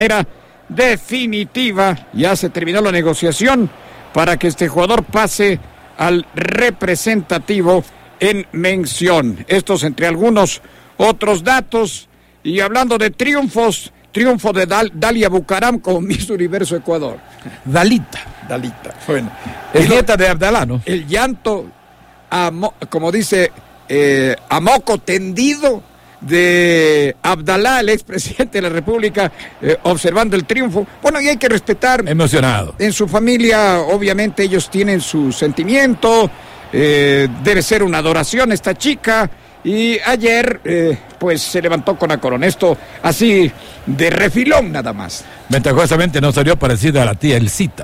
Era definitiva, ya se terminó la negociación para que este jugador pase al representativo en mención. Estos entre algunos otros datos. Y hablando de triunfos, triunfo de Dalia Bucaram como Miss Universo Ecuador. Dalita. Bueno, Es nieta de Abdalá, ¿no? el llanto, como dice, a moco tendido de Abdalá, el expresidente de la República, observando el triunfo. Bueno, y hay que respetar. Emocionado. En su familia, obviamente, ellos tienen su sentimiento. Debe ser una adoración esta chica. Y ayer, pues, se levantó con la corona. Esto así, de refilón nada más. Ventajosamente no salió parecida a la tía Elcita.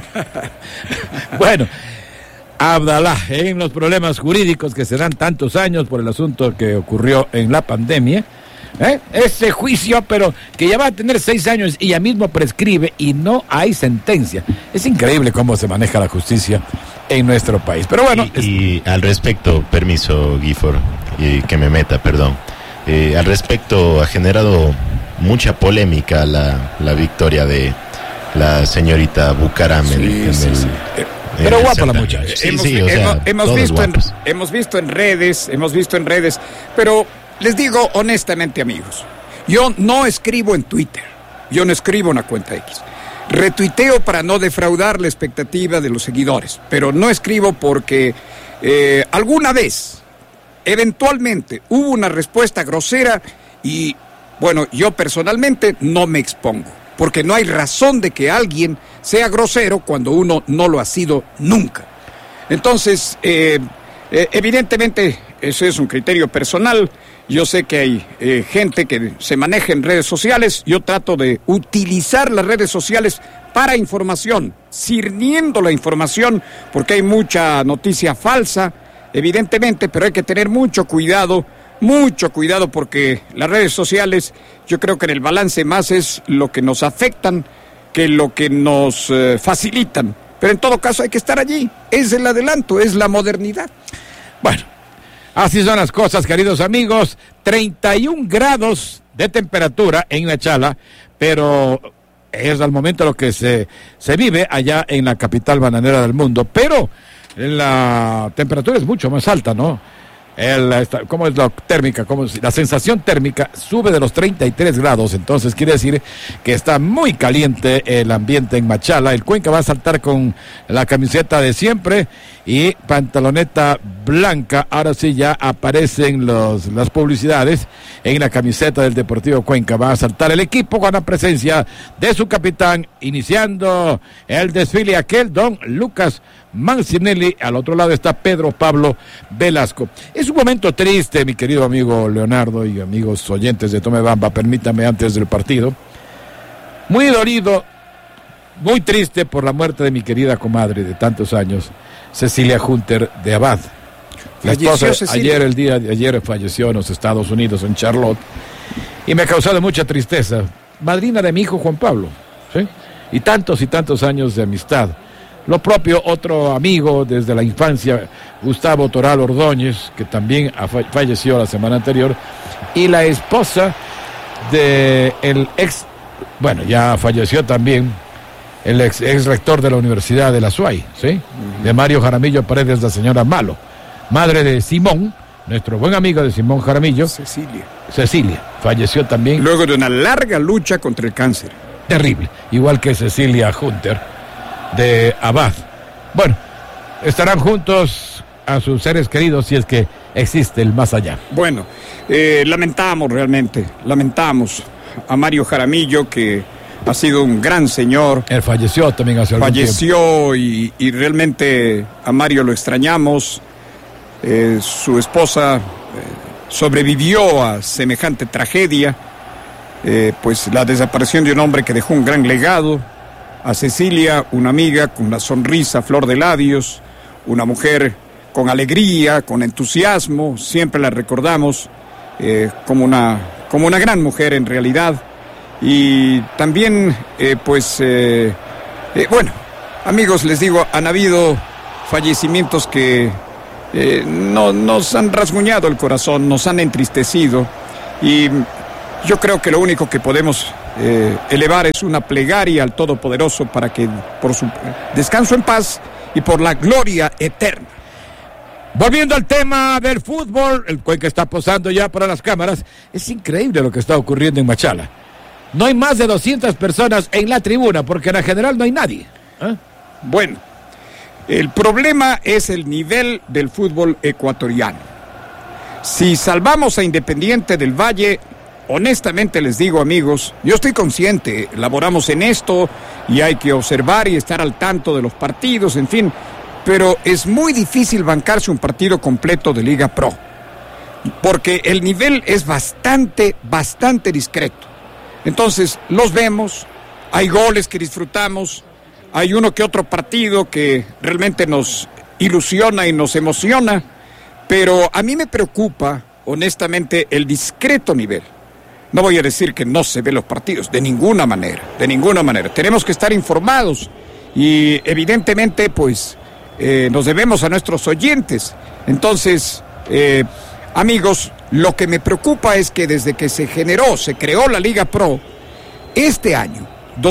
Bueno, Abdalá, en los problemas jurídicos que se dan tantos años por el asunto que ocurrió en la pandemia, ese juicio, pero que ya va a tener 6 años y ya mismo prescribe y no hay sentencia. Es increíble cómo se maneja la justicia en nuestro país. Pero bueno. Y al respecto, permiso, Gifford, y que me meta, perdón. Al respecto, ha generado mucha polémica la victoria de la señorita Bucaram Pero guapa la muchacha. Hemos visto en redes, pero les digo honestamente, amigos, yo no escribo en Twitter, yo no escribo en la cuenta X. Retuiteo para no defraudar la expectativa de los seguidores, pero no escribo porque alguna vez, eventualmente, hubo una respuesta grosera y, bueno, yo personalmente no me expongo, porque no hay razón de que alguien sea grosero cuando uno no lo ha sido nunca. Entonces, evidentemente, eso es un criterio personal. Yo sé que hay gente que se maneja en redes sociales. Yo trato de utilizar las redes sociales para información, sirviendo la información, porque hay mucha noticia falsa, evidentemente, pero hay que tener mucho cuidado, porque las redes sociales, yo creo que en el balance más es lo que nos afectan que lo que nos facilitan. Pero en todo caso hay que estar allí, es el adelanto, es la modernidad. Bueno, así son las cosas, queridos amigos. 31 grados de temperatura en Machala, pero es al momento lo que se vive allá en la capital bananera del mundo. Pero la temperatura es mucho más alta, ¿no? ¿Cómo es la térmica? La sensación térmica sube de los 33 grados, entonces quiere decir que está muy caliente el ambiente en Machala. El Cuenca va a saltar con la camiseta de siempre y pantaloneta blanca. Ahora sí ya aparecen las publicidades en la camiseta del Deportivo Cuenca. Va a saltar el equipo con la presencia de su capitán, iniciando el desfile aquel, don Lucas Mancinelli. Al otro lado está Pedro Pablo Velasco. Es un momento triste, mi querido amigo Leonardo y amigos oyentes de Tome Bamba, permítame, antes del partido. Muy dolido, muy triste por la muerte de mi querida comadre de tantos años, Cecilia Hunter de Abad. La esposa, ayer falleció en los Estados Unidos, en Charlotte, y me ha causado mucha tristeza. Madrina de mi hijo Juan Pablo, ¿sí? Y tantos años de amistad. Lo propio, otro amigo desde la infancia, Gustavo Toral Ordóñez, que también falleció la semana anterior, y la esposa de el ya falleció también, el ex rector de la Universidad de la SUAY, ¿sí? De Mario Jaramillo Paredes, la señora Malo, madre de Simón, nuestro buen amigo de Simón Jaramillo. Cecilia, falleció también. Luego de una larga lucha contra el cáncer. Terrible, igual que Cecilia Hunter de Abad. Bueno, estarán juntos a sus seres queridos si es que existe el más allá. Bueno, lamentamos a Mario Jaramillo, que ha sido un gran señor. Él falleció también hace algún tiempo. Y realmente a Mario lo extrañamos. Su esposa sobrevivió a semejante tragedia, pues la desaparición de un hombre que dejó un gran legado. A Cecilia, una amiga con una sonrisa, flor de labios, una mujer con alegría, con entusiasmo, siempre la recordamos como una gran mujer en realidad. Y también, bueno, amigos, les digo, han habido fallecimientos que nos han rasguñado el corazón, nos han entristecido, y yo creo que lo único que podemos elevar es una plegaria al Todopoderoso para que por su descanso en paz y por la gloria eterna. Volviendo al tema del fútbol, el Cuenca está posando ya para las cámaras. Es increíble lo que está ocurriendo en Machala. No hay más de 200 personas en la tribuna, porque en la general no hay nadie. Bueno, el problema es el nivel del fútbol ecuatoriano. Si salvamos a Independiente del Valle, honestamente les digo, amigos, yo estoy consciente, laboramos en esto y hay que observar y estar al tanto de los partidos, en fin, pero es muy difícil bancarse un partido completo de Liga Pro, porque el nivel es bastante discreto. Entonces, los vemos, hay goles que disfrutamos, hay uno que otro partido que realmente nos ilusiona y nos emociona, pero a mí me preocupa, honestamente, el discreto nivel. No voy a decir que no se ven los partidos, de ninguna manera. Tenemos que estar informados y evidentemente, pues, nos debemos a nuestros oyentes. Entonces, amigos, lo que me preocupa es que desde que se creó la Liga Pro, este año,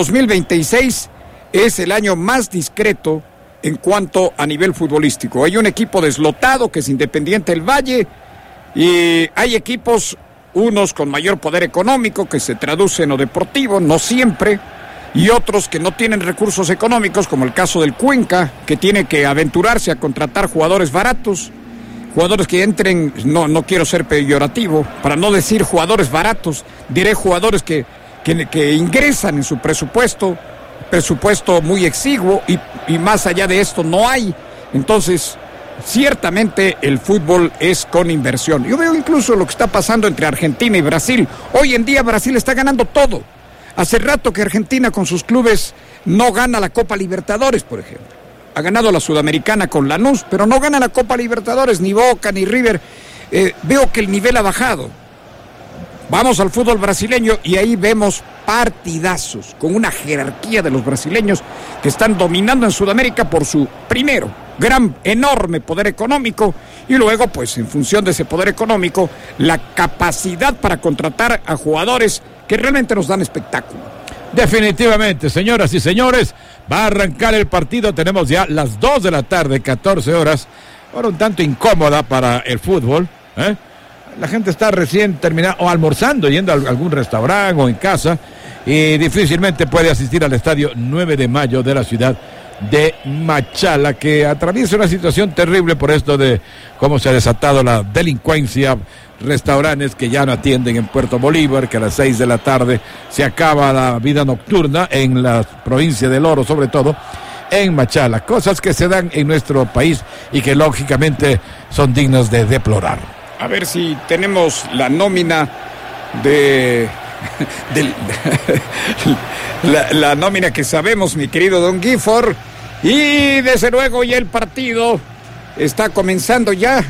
2026, es el año más discreto en cuanto a nivel futbolístico. Hay un equipo deslotado que es Independiente del Valle y hay equipos, unos con mayor poder económico que se traduce en lo deportivo, no siempre, y otros que no tienen recursos económicos, como el caso del Cuenca, que tiene que aventurarse a contratar jugadores baratos, jugadores que entren, no quiero ser peyorativo, para no decir jugadores baratos, diré jugadores que ingresan en su presupuesto muy exiguo, y más allá de esto no hay. Entonces, ciertamente el fútbol es con inversión. Yo veo incluso lo que está pasando entre Argentina y Brasil. Hoy en día Brasil está ganando todo. Hace rato que Argentina con sus clubes no gana la Copa Libertadores, por ejemplo. Ha ganado la Sudamericana con Lanús, pero no gana la Copa Libertadores, ni Boca, ni River. Veo que el nivel ha bajado. Vamos al fútbol brasileño y ahí vemos partidazos, con una jerarquía de los brasileños que están dominando en Sudamérica por su, primero, enorme poder económico, y luego, pues, en función de ese poder económico, la capacidad para contratar a jugadores que realmente nos dan espectáculo. Definitivamente, señoras y señores, va a arrancar el partido. Tenemos ya las 2 de la tarde, 14 horas. Ahora un tanto incómoda para el fútbol, La gente está recién terminando o almorzando, yendo a algún restaurante o en casa, y difícilmente puede asistir al estadio 9 de mayo de la ciudad de Machala, que atraviesa una situación terrible por esto de cómo se ha desatado la delincuencia. Restaurantes que ya no atienden en Puerto Bolívar, que a las 6 de la tarde se acaba la vida nocturna en la provincia del Oro, sobre todo en Machala. Cosas que se dan en nuestro país y que lógicamente son dignas de deplorar. A ver si tenemos la nómina la nómina que sabemos, mi querido Don Gifford. Y desde luego ya el partido está comenzando ya.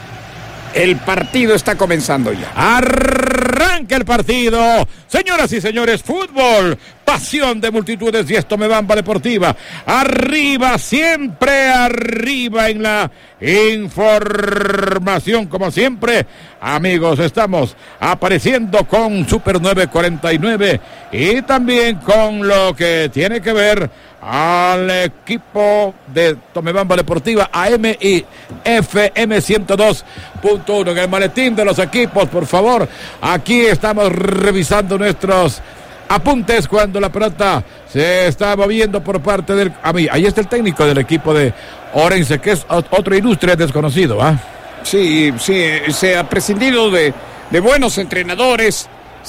Arranca el partido. Señoras y señores, fútbol, pasión de multitudes, y esto me Bamba Deportiva. Arriba, siempre arriba en la información, como siempre. Amigos, estamos apareciendo con Super 949 y también con lo que tiene que ver al equipo de Tomebamba Deportiva, AM y FM 102.1 en el maletín de los equipos, por favor. Aquí estamos revisando nuestros apuntes cuando la pelota se está moviendo por parte del... ahí está el técnico del equipo de Orense, que es otro ilustre desconocido, Sí, se ha prescindido de buenos entrenadores,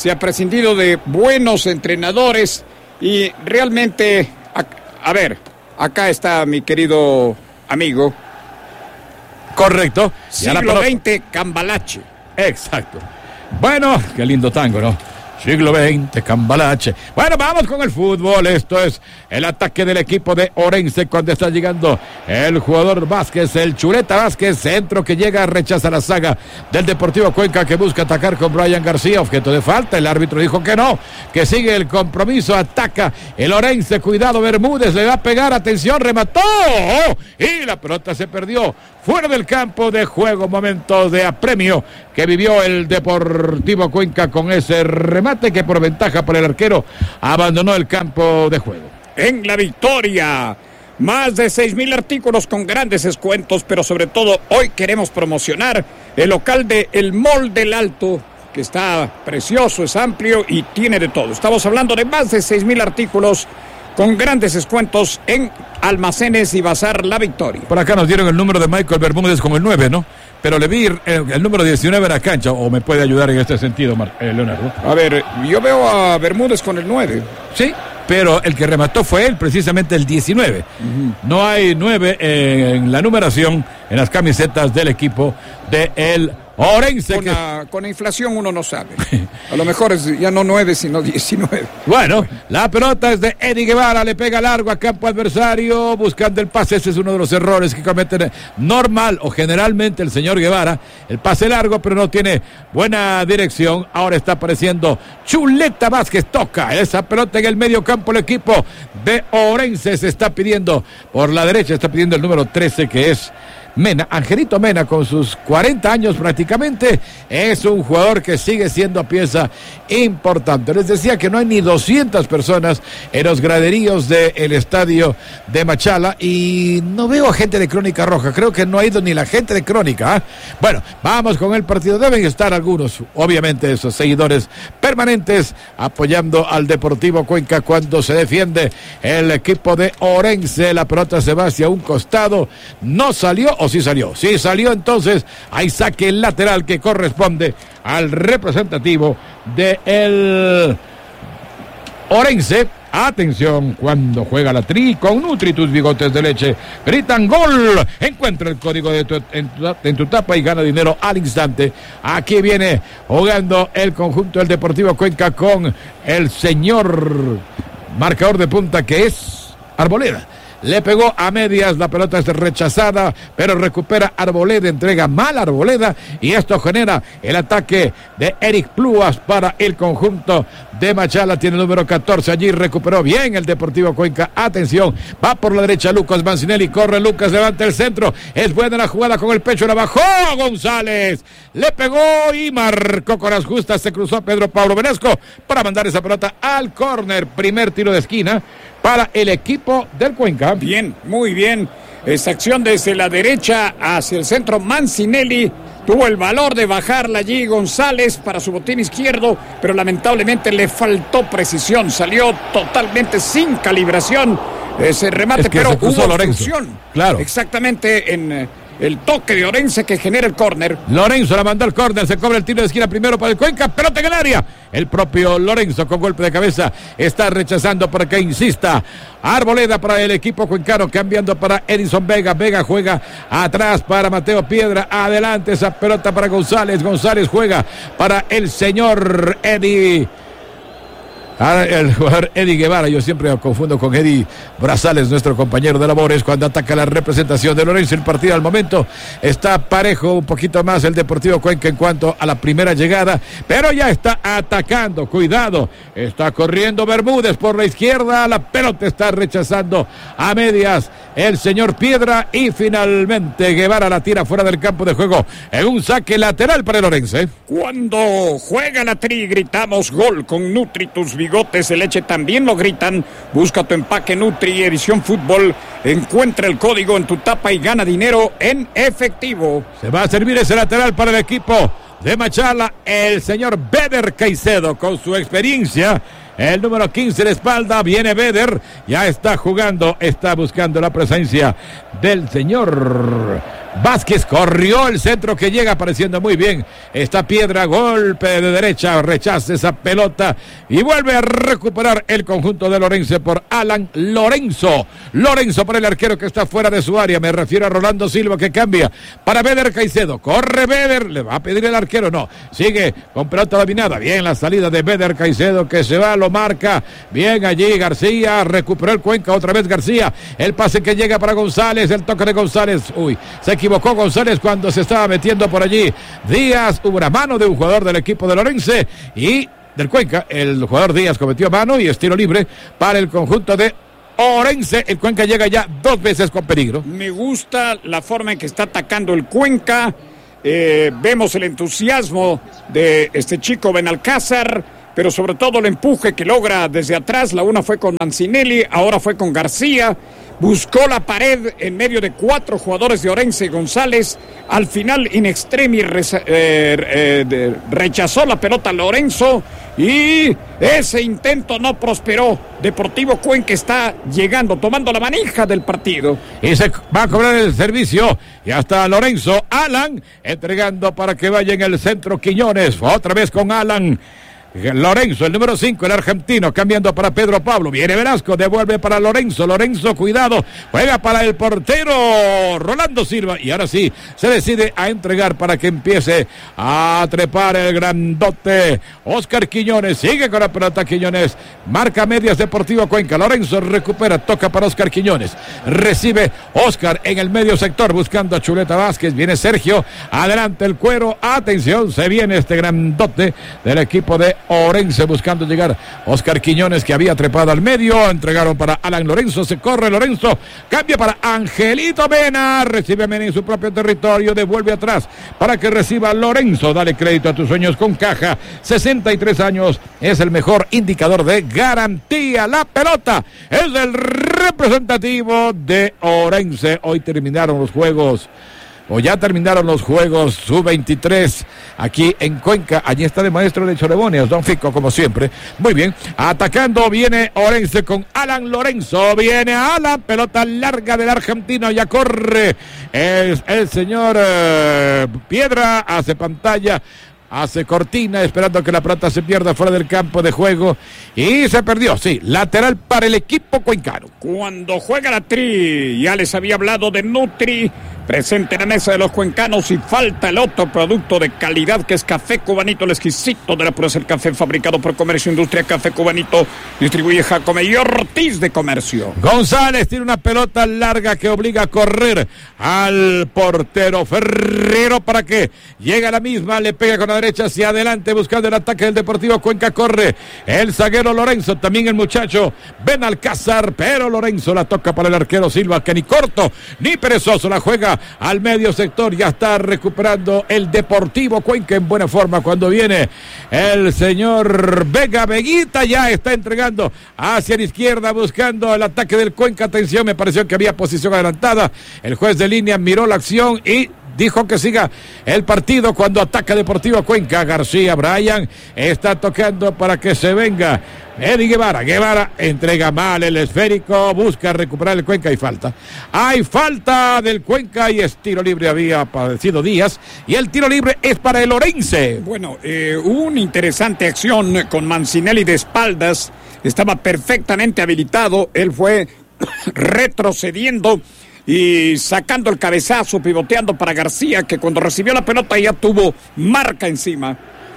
y realmente, a ver, acá está mi querido amigo. Correcto. Siglo XX, Cambalache. Exacto. Bueno, qué lindo tango, ¿no? Siglo XX, Cambalache. Bueno, vamos con el fútbol. Esto es el ataque del equipo de Orense cuando está llegando el jugador Vázquez, el Chuleta Vázquez, centro que llega, rechaza la saga del Deportivo Cuenca, que busca atacar con Brian García, objeto de falta. El árbitro dijo que no, que sigue el compromiso, ataca el Orense. Cuidado, Bermúdez le va a pegar, atención, remató y la pelota se perdió fuera del campo de juego. Momento de apremio que vivió el Deportivo Cuenca con ese remate. remate que por ventaja por el arquero abandonó el campo de juego. En la victoria, más de 6,000 artículos con grandes descuentos, pero sobre todo hoy queremos promocionar el local de El Mall del Alto, que está precioso, es amplio y tiene de todo. Estamos hablando de más de 6,000 artículos con grandes descuentos en Almacenes y Bazar La Victoria. Por acá nos dieron el número de Michael Bermúdez con el 9, ¿no? Pero le vi el número 19 en la cancha, o me puede ayudar en este sentido, Leonardo. A ver, yo veo a Bermúdez con el 9. Sí, pero el que remató fue él, precisamente el 19. No hay 9 en la numeración en las camisetas del equipo de el Orense. Con la inflación uno no sabe. A lo mejor es ya no 9, sino 19. Bueno, la pelota es de Eddie Guevara, le pega largo a campo adversario, buscando el pase. Ese es uno de los errores que cometen normal o generalmente el señor Guevara. El pase largo, pero no tiene buena dirección. Ahora está apareciendo Chuleta Vázquez, toca esa pelota en el medio campo. El equipo de Orense se está pidiendo por la derecha, está pidiendo el número 13, que es Mena, Angelito Mena, con sus 40 años prácticamente, es un jugador que sigue siendo pieza importante. Les decía que no hay ni 200 personas en los graderíos del estadio de Machala y no veo a gente de Crónica Roja, creo que no ha ido ni la gente de Crónica, ¿eh? Bueno, vamos con el partido, deben estar algunos, obviamente esos seguidores permanentes apoyando al Deportivo Cuenca cuando se defiende el equipo de Orense. La pelota se va hacia un costado, no salió. ¿O sí salió? Sí salió, entonces hay saque lateral que corresponde al representativo de el Orense. Atención, cuando juega la Tri con Nutri, tus bigotes de leche gritan gol. Encuentra el código en tu tapa y gana dinero al instante. Aquí viene jugando el conjunto del Deportivo Cuenca con el señor marcador de punta, que es Arboleda. Le pegó a medias, la pelota es rechazada, pero recupera Arboleda, entrega mal Arboleda y esto genera el ataque de Eric Pluas para el conjunto de Machala. Tiene el número 14, allí recuperó bien el Deportivo Cuenca. Atención, va por la derecha Lucas Mancinelli, corre Lucas, levanta el centro, es buena la jugada con el pecho, la bajó González, le pegó y marcó con las justas, se cruzó Pedro Pablo Venesco para mandar esa pelota al córner. Primer tiro de esquina para el equipo del Cuenca. Bien, muy bien. Esta acción desde la derecha hacia el centro. Mancinelli tuvo el valor de bajarla allí González para su botín izquierdo, pero lamentablemente le faltó precisión. Salió totalmente sin calibración ese remate, pero hubo obstrucción. Claro. Exactamente en el toque de Orense que genera el córner. Lorenzo la mandó al córner, se cobra el tiro de esquina primero para el Cuenca, pelota en el área. El propio Lorenzo con golpe de cabeza está rechazando para que insista. Arboleda para el equipo cuencano, cambiando para Edison Vega. Vega juega atrás para Mateo Piedra. Adelante esa pelota para González. González juega para el señor Eddie. El jugador Eddie Guevara, yo siempre me confundo con Eddie Brazales, nuestro compañero de labores, cuando ataca la representación de Lorenzo. El partido al momento está parejo, un poquito más el Deportivo Cuenca en cuanto a la primera llegada, pero ya está atacando, cuidado, está corriendo Bermúdez por la izquierda, la pelota está rechazando a medias el señor Piedra y finalmente Guevara la tira fuera del campo de juego en un saque lateral para el Orense. Cuando juega la Tri gritamos gol con Nutri, tus bigotes de leche también lo gritan. Busca tu empaque Nutri Edición Fútbol, encuentra el código en tu tapa y gana dinero en efectivo. Se va a servir ese lateral para el equipo de Machala, el señor Beder Caicedo con su experiencia. El número 15 de espalda, viene Beder, ya está jugando, está buscando la presencia del señor Vázquez, corrió el centro que llega apareciendo muy bien, está Piedra, golpe de derecha, rechaza esa pelota y vuelve a recuperar el conjunto de Lorense por Alan Lorenzo para el arquero que está fuera de su área, me refiero a Rolando Silva que cambia para Beder Caicedo, corre Beder, le va a pedir el arquero, no, sigue con pelota dominada, bien la salida de Beder Caicedo que se va, lo marca, bien allí García, recuperó el Cuenca, otra vez García, el pase que llega para González, el toque de González, se equivocó González cuando se estaba metiendo por allí Díaz, hubo una mano de un jugador del equipo de Lorense y del Cuenca, el jugador Díaz cometió mano y es tiro libre para el conjunto de Orense. El Cuenca llega ya 2 veces con peligro. Me gusta la forma en que está atacando el Cuenca, vemos el entusiasmo de este chico Benalcázar pero sobre todo el empuje que logra desde atrás. La una fue con Mancinelli, ahora fue con García. Buscó la pared en medio de 4 jugadores de Orense y González. Al final, in extremis, rechazó la pelota Lorenzo y ese intento no prosperó. Deportivo Cuenca está llegando, tomando la manija del partido. Y se va a cobrar el servicio. Y hasta Lorenzo, Alan, entregando para que vaya en el centro Quiñones. Otra vez con Alan. Lorenzo, el número 5, el argentino, cambiando para Pedro Pablo. Viene Velasco, devuelve para Lorenzo. Lorenzo, cuidado, juega para el portero Rolando Silva. Y ahora sí, se decide a entregar para que empiece a trepar el grandote Oscar Quiñones. Sigue con la pelota Quiñones. Marca medias Deportivo Cuenca. Lorenzo recupera, toca para Oscar Quiñones. Recibe Oscar en el medio sector buscando a Chuleta Vázquez. Viene Sergio, adelante el cuero. Atención, se viene este grandote del equipo de Orense buscando llegar Oscar Quiñones, que había trepado al medio. Entregaron para Alan Lorenzo, se corre Lorenzo, cambia para Angelito Mena, recibe Mena en su propio territorio, devuelve atrás para que reciba Lorenzo. Dale crédito a tus sueños con Caja, 63 años, es el mejor indicador de garantía. La pelota es del representativo de Orense. Hoy terminaron los juegos, o ya terminaron los juegos sub-23 aquí en Cuenca. Allí está de maestro de ceremonias, don Fico, como siempre. Muy bien, atacando viene Orense con Alan Lorenzo. Viene Alan, pelota larga del argentino, ya corre. Es el señor Piedra, hace pantalla, hace cortina, esperando que la pelota se pierda fuera del campo de juego. Y se perdió, sí, lateral para el equipo cuencano. Cuando juega la Tri, ya les había hablado de Nutri, presente en la mesa de los cuencanos, y falta el otro producto de calidad que es Café Cubanito, el exquisito de la pureza del café fabricado por Comercio Industria. Café Cubanito distribuye Jacome y Ortiz de Comercio. González tiene una pelota larga que obliga a correr al portero Ferrero para que llegue a la misma, le pega con la derecha hacia adelante buscando el ataque del Deportivo Cuenca. Corre el zaguero Lorenzo, también el muchacho Benalcázar, pero Lorenzo la toca para el arquero Silva, que ni corto ni perezoso la juega al medio sector. Ya está recuperando el Deportivo Cuenca en buena forma cuando viene el señor Vega. Veguita ya está entregando hacia la izquierda buscando el ataque del Cuenca. Atención, me pareció que había posición adelantada. El juez de línea miró la acción y dijo que siga el partido cuando ataca Deportivo Cuenca. García Brian está tocando para que se venga Eddie Guevara. Guevara entrega mal el esférico, busca recuperar el Cuenca y falta. Hay falta del Cuenca y es tiro libre, había padecido Díaz, y el tiro libre es para el Orense. Bueno, hubo una interesante acción con Mancinelli de espaldas, estaba perfectamente habilitado, él fue retrocediendo y sacando el cabezazo, pivoteando para García, que cuando recibió la pelota ya tuvo marca encima.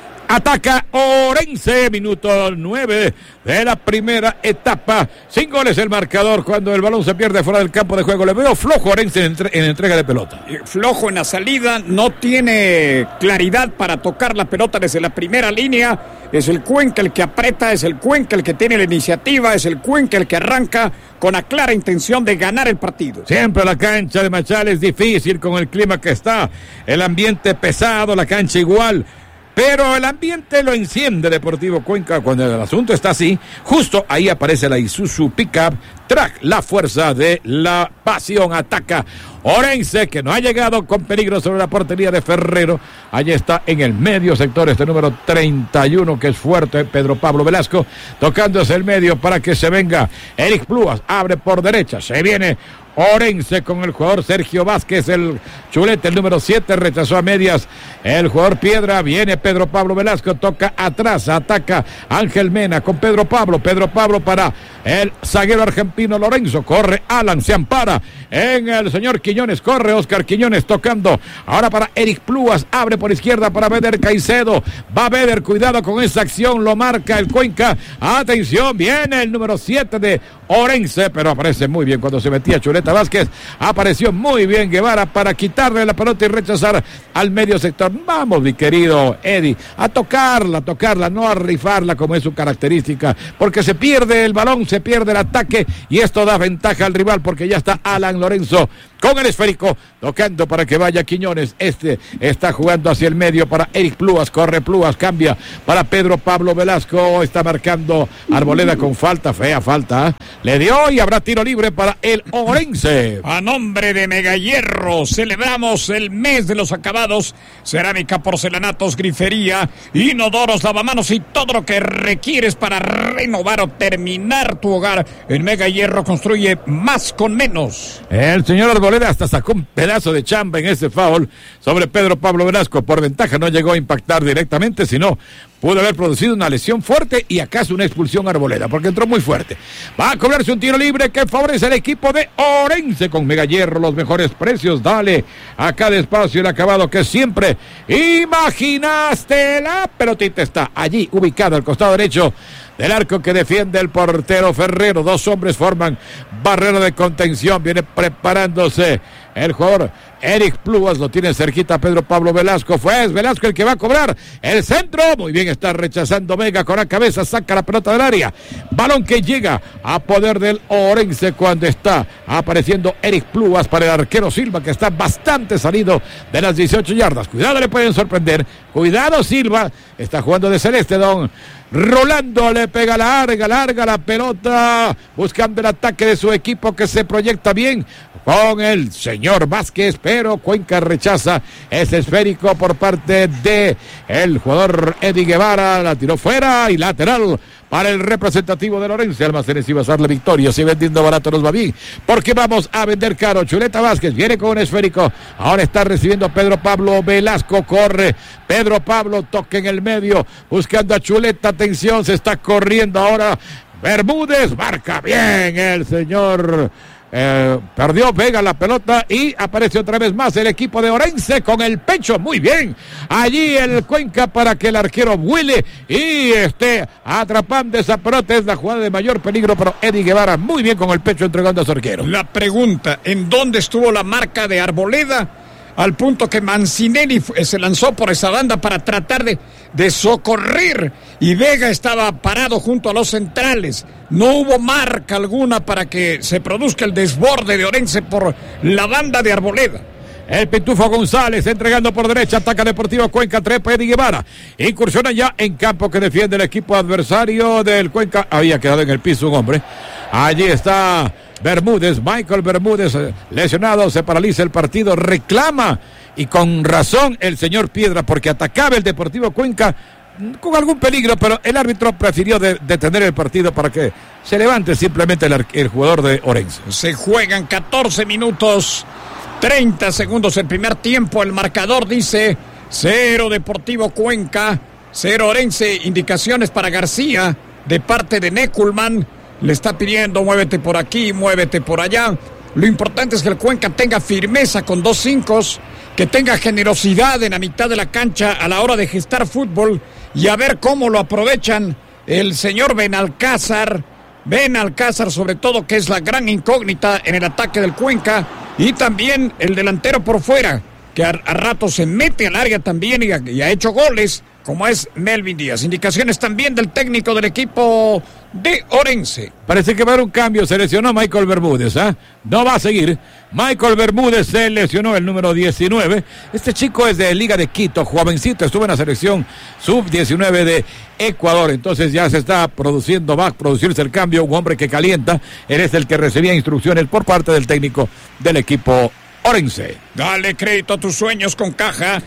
Ataca Orense, minuto 9 de la primera etapa. 5 goles el marcador cuando el balón se pierde fuera del campo de juego. Le veo flojo Orense en entrega de pelota. Flojo en la salida, no tiene claridad para tocar la pelota desde la primera línea. Es el Cuenca el que aprieta, es el Cuenca el que tiene la iniciativa, es el Cuenca el que arranca con la clara intención de ganar el partido. Siempre la cancha de Machala es difícil con el clima que está, el ambiente pesado, la cancha igual. Pero el ambiente lo enciende Deportivo Cuenca cuando el asunto está así. Justo ahí aparece la Isuzu Pickup Track, la fuerza de la pasión. Ataca Orense, que no ha llegado con peligro sobre la portería de Ferrero. Allí está en el medio sector este número 31, que es fuerte, Pedro Pablo Velasco, tocándose el medio para que se venga Eric Pluas. Abre por derecha, se viene Orense con el jugador Sergio Vázquez, el chulete, el número 7, rechazó a medias el jugador Piedra. Viene Pedro Pablo Velasco, toca atrás, ataca Ángel Mena con Pedro Pablo para el zaguero argentino Lorenzo. Corre Alan, se ampara en el señor Quiñones, corre Oscar Quiñones tocando ahora para Eric Pluas, abre por izquierda para Beder Caicedo. Va Beder, cuidado con esa acción, lo marca el Cuenca. Atención, viene el número 7 de Orense, pero aparece muy bien cuando se metía Chuleta Vázquez. Apareció muy bien Guevara para quitarle la pelota y rechazar al medio sector. Vamos, mi querido Eddie, a tocarla, no a rifarla como es su característica, porque se pierde el balón, se pierde el ataque y esto da ventaja al rival porque ya está Alan Lorenzo con el el esférico, tocando para que vaya Quiñones. Este está jugando hacia el medio para Eric Plúas, corre Plúas, cambia para Pedro Pablo Velasco, está marcando Arboleda con falta, fea falta, le dio y habrá tiro libre para el Orense. A nombre de Mega Hierro, celebramos el mes de los acabados, cerámica, porcelanatos, grifería, inodoros, lavamanos y todo lo que requieres para renovar o terminar tu hogar. En Mega Hierro construye más con menos. El señor Arboleda hasta sacó un pedazo de chamba en ese foul sobre Pedro Pablo Velasco. Por ventaja no llegó a impactar directamente, sino pudo haber producido una lesión fuerte y acaso una expulsión Arboleda, porque entró muy fuerte. Va a cobrarse un tiro libre que favorece al equipo de Orense con Mega Hierro, los mejores precios. Dale acá despacio el acabado que siempre imaginaste. La pelotita está allí ubicada al costado derecho del arco que defiende el portero Ferrero. Dos hombres forman barrera de contención. Viene preparándose el jugador Eric Plúas, lo tiene cerquita Pedro Pablo Velasco. Fue Velasco el que va a cobrar el centro. Muy bien, está rechazando Vega con la cabeza, saca la pelota del área. Balón que llega a poder del Orense cuando está apareciendo Eric Plúas para el arquero Silva, que está bastante salido de las 18 yardas. Cuidado, le pueden sorprender. Cuidado, Silva. Está jugando de celeste, don Rolando le pega larga la pelota, buscando el ataque de su equipo que se proyecta bien con el señor Vázquez, pero Cuenca rechaza ese esférico por parte de el jugador Eddie Guevara, la tiró fuera y lateral para el representativo de Orense. Almacenes y Bazar La Victoria, si vendiendo barato nos va bien, porque vamos a vender caro. Chuleta Vázquez viene con un esférico, ahora está recibiendo Pedro Pablo Velasco, corre Pedro Pablo, toca en el medio, buscando a Chuleta, atención, se está corriendo ahora Bermúdez, marca bien el señor perdió Vega la pelota y aparece otra vez más el equipo de Orense con el pecho, muy bien, allí el Cuenca para que el arquero vuele y esté atrapando esa pelota. Es la jugada de mayor peligro para Eddie Guevara, muy bien con el pecho entregando a su arquero. La pregunta, ¿en dónde estuvo la marca de Arboleda? Al punto que Mancinelli se lanzó por esa banda para tratar de socorrer y Vega estaba parado junto a los centrales. No hubo marca alguna para que se produzca el desborde de Orense por la banda de Arboleda. El Pitufo González entregando por derecha, ataca Deportivo Cuenca, trepa Eddie Guevara, incursiona ya en campo que defiende el equipo adversario del Cuenca. Había quedado en el piso un hombre. Allí está Bermúdez, Michael Bermúdez, lesionado, se paraliza el partido, reclama y con razón el señor Piedra, porque atacaba el Deportivo Cuenca con algún peligro, pero el árbitro prefirió detener el partido para que se levante simplemente el jugador de Orense. Se juegan 14 minutos 30 segundos el primer tiempo, el marcador dice 0 Deportivo Cuenca, 0 Orense. Indicaciones para García de parte de Neckulman, le está pidiendo muévete por aquí, muévete por allá. Lo importante es que el Cuenca tenga firmeza con 2 5, que tenga generosidad en la mitad de la cancha a la hora de gestar fútbol y a ver cómo lo aprovechan el señor Benalcázar sobre todo, que es la gran incógnita en el ataque del Cuenca, y también el delantero por fuera, que a rato se mete al área también y ha hecho goles, como es Melvin Díaz. Indicaciones también del técnico del equipo de Orense. Parece que va a haber un cambio, se lesionó Michael Bermúdez, no va a seguir. Michael Bermúdez se lesionó, el número 19. Este chico es de Liga de Quito, jovencito, estuvo en la selección sub-19 de Ecuador. Entonces ya se está produciendo, va a producirse el cambio, un hombre que calienta. Él es el que recibía instrucciones por parte del técnico del equipo Orense. Dale crédito a tus sueños con Caja.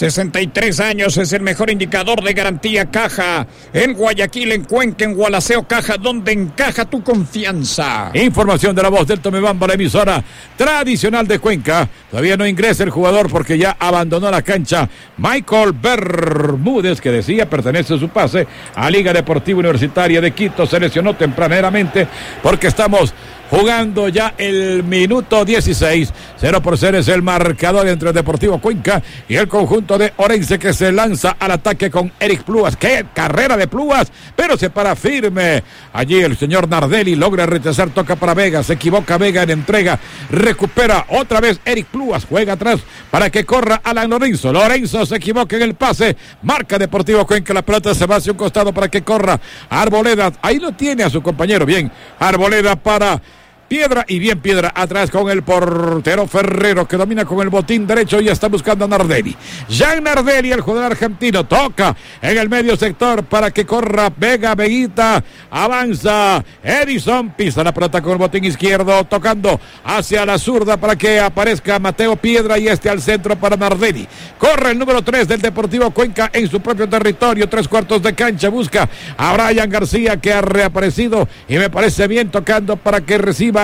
63 años es el mejor indicador de garantía Caja. En Guayaquil, en Cuenca, en Gualaceo, Caja, donde encaja tu confianza. Información de la voz del Tomebamba, la emisora tradicional de Cuenca. Todavía no ingresa el jugador porque ya abandonó la cancha. Michael Bermúdez, que decía pertenece su pase a Liga Deportiva Universitaria de Quito, se lesionó tempraneramente porque estamos jugando ya el minuto 16. 0-0 es el marcador entre el Deportivo Cuenca y el conjunto de Orense, que se lanza al ataque con Eric Plúas. ¡Qué carrera de Plúas! Pero se para firme. Allí el señor Nardelli logra rechazar, toca para Vega, se equivoca Vega en entrega, recupera otra vez Eric Plúas, juega atrás para que corra Alan Lorenzo. Lorenzo se equivoca en el pase, marca Deportivo Cuenca, la pelota se va hacia un costado para que corra Arboleda. Ahí lo tiene a su compañero, bien, Arboleda para Piedra y bien Piedra atrás con el portero Ferrero que domina con el botín derecho y está buscando a Nardelli. Jean Nardelli, el jugador argentino, toca en el medio sector para que corra Veguita, avanza Edison, pisa la pelota con el botín izquierdo, tocando hacia la zurda para que aparezca Mateo Piedra y al centro para Nardelli. Corre el número 3 del Deportivo Cuenca en su propio territorio, 3/4 de cancha, busca a Brian García que ha reaparecido y me parece bien tocando para que reciba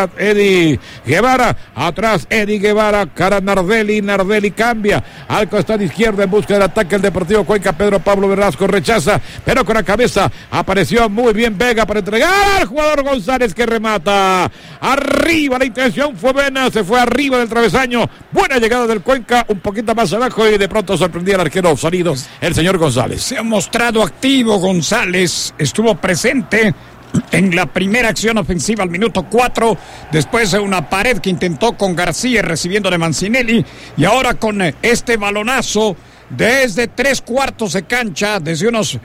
Eddie Guevara, atrás Eddie Guevara, cara Nardelli cambia al costado izquierdo en busca del ataque el Deportivo Cuenca. Pedro Pablo Velasco rechaza, pero con la cabeza apareció muy bien Vega para entregar al jugador González que remata arriba, la intención fue buena, se fue arriba del travesaño, buena llegada del Cuenca, un poquito más abajo y de pronto sorprendía al arquero salido, el señor González. Se ha mostrado activo González, estuvo presente en la primera acción ofensiva al minuto 4, después de una pared que intentó con García recibiendo de Mancinelli, y ahora con este balonazo desde 3/4 de cancha, desde unos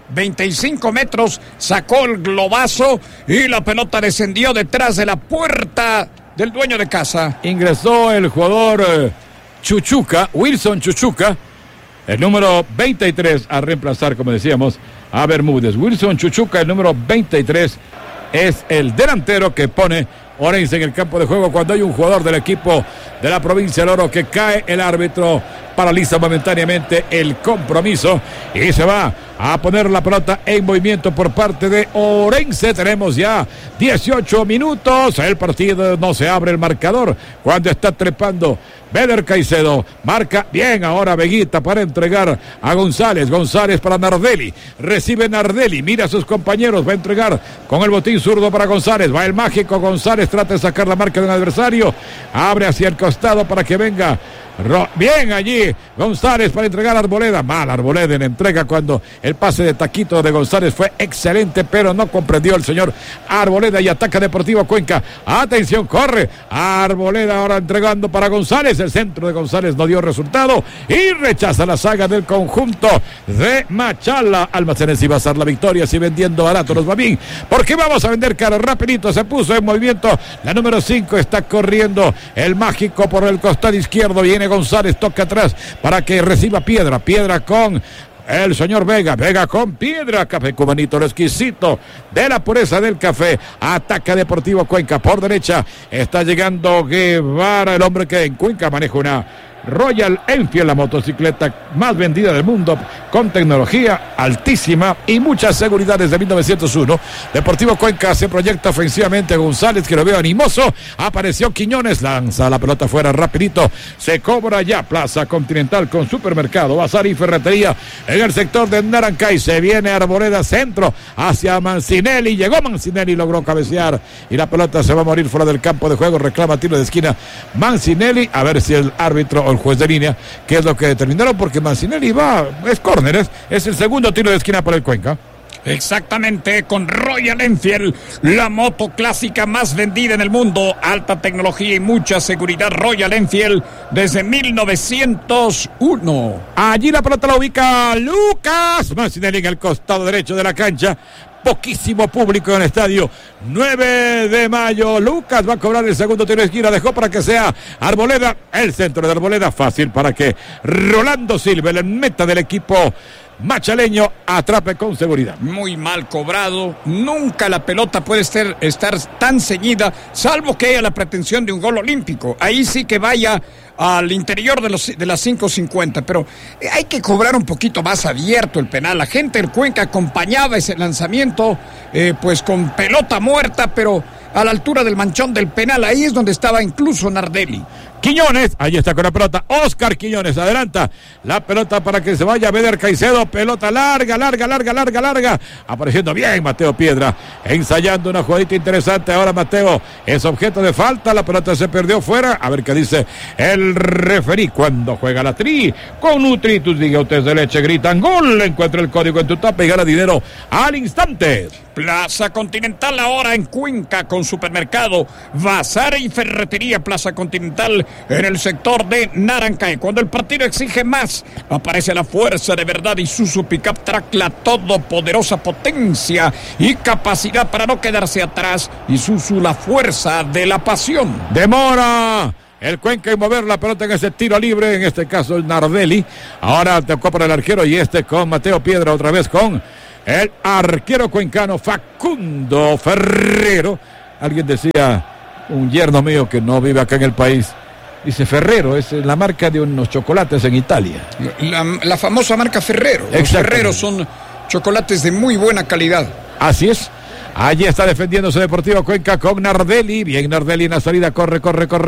25 metros, sacó el globazo y la pelota descendió detrás de la puerta del dueño de casa. Ingresó el jugador Chuchuca, Wilson Chuchuca, el número 23 a reemplazar, como decíamos, a Bermúdez. Wilson Chuchuca, el número 23, es el delantero que pone Orense en el campo de juego cuando hay un jugador del equipo de la provincia del Oro que cae. El árbitro paraliza momentáneamente el compromiso y se va a poner la pelota en movimiento por parte de Orense. Tenemos ya 18 minutos. El partido no se abre el marcador cuando está trepando Beder Caicedo. Marca bien ahora Veguita para entregar a González. González para Nardelli. Recibe Nardelli. Mira a sus compañeros. Va a entregar con el botín zurdo para González. Va el mágico González. Trata de sacar la marca de un adversario. Abre hacia el costado para que venga. Bien allí González para entregar a Arboleda. Mal Arboleda en entrega cuando el pase de taquito de González fue excelente, pero no comprendió el señor Arboleda y ataca Deportivo Cuenca. Atención, corre Arboleda ahora entregando para González. El centro de González no dio resultado y rechaza la saga del conjunto de Machala. Almacenes y Bazar, la victoria, si vendiendo barato nos va bien, porque vamos a vender caro. Rapidito se puso en movimiento la número 5, está corriendo el mágico por el costado izquierdo. Viene González, toca atrás para que reciba Piedra con el señor Vega con Piedra, café cubanito, lo exquisito de la pureza del café. Ataca Deportivo Cuenca por derecha, está llegando Guevara, el hombre que en Cuenca maneja una Royal Enfield, la motocicleta más vendida del mundo, con tecnología altísima y mucha seguridad desde 1901. Deportivo Cuenca se proyecta ofensivamente. González, que lo veo animoso, apareció Quiñones, lanza la pelota fuera rapidito, se cobra ya Plaza Continental con supermercado, bazar y ferretería en el sector de Narancay. Se viene Arboleda, centro hacia Mancinelli, llegó Mancinelli, logró cabecear y la pelota se va a morir fuera del campo de juego. Reclama tiro de esquina Mancinelli, a ver si el árbitro o el juez de línea, que es lo que determinaron, porque Mancinelli es córner, es el segundo tiro de esquina por el Cuenca. Exactamente, con Royal Enfield, la moto clásica más vendida en el mundo, alta tecnología y mucha seguridad. Royal Enfield desde 1901. Allí la pelota la ubica Lucas Mancinelli en el costado derecho de la cancha. Poquísimo público en el estadio 9 de mayo. Lucas va a cobrar el segundo tiro de esquina. Dejó para que sea Arboleda. El centro de Arboleda fácil para que Rolando Silva, el meta del equipo machaleño, atrape con seguridad. Muy mal cobrado. Nunca la pelota puede estar tan ceñida, salvo que haya la pretensión de un gol olímpico. Ahí sí que vaya al interior de las 5:50, pero hay que cobrar un poquito más abierto el penal. La gente del Cuenca acompañaba ese lanzamiento pues con pelota muerta, pero a la altura del manchón del penal. Ahí es donde estaba incluso Nardelli. Quiñones, ahí está con la pelota, Oscar Quiñones, adelanta la pelota para que se vaya Beder Caicedo, pelota larga, apareciendo bien Mateo Piedra, ensayando una jugadita interesante. Ahora Mateo es objeto de falta, la pelota se perdió fuera. A ver qué dice el referí cuando juega la Tri. Con Nutritus, diga usted de leche, gritan gol, encuentra el código en tu tapa y gana dinero al instante. Plaza Continental ahora en Cuenca con supermercado, bazar y ferretería. Plaza Continental en el sector de Narancae. Cuando el partido exige más, aparece la fuerza de verdad. Isuzu Pickup Track, la todopoderosa potencia y capacidad para no quedarse atrás. Isuzu, la fuerza de la pasión. Demora el Cuenca en mover la pelota en ese tiro libre, en este caso el Nardelli. Ahora tocó para el arquero y con Mateo Piedra, otra vez con el arquero cuencano Facundo Ferrero. Alguien decía, un yerno mío que no vive acá en el país, dice Ferrero, es la marca de unos chocolates en Italia. La famosa marca Ferrero. Los Ferreros son chocolates de muy buena calidad. Así es. Allí está defendiéndose Deportivo Cuenca con Nardelli. Bien, Nardelli en la salida. Corre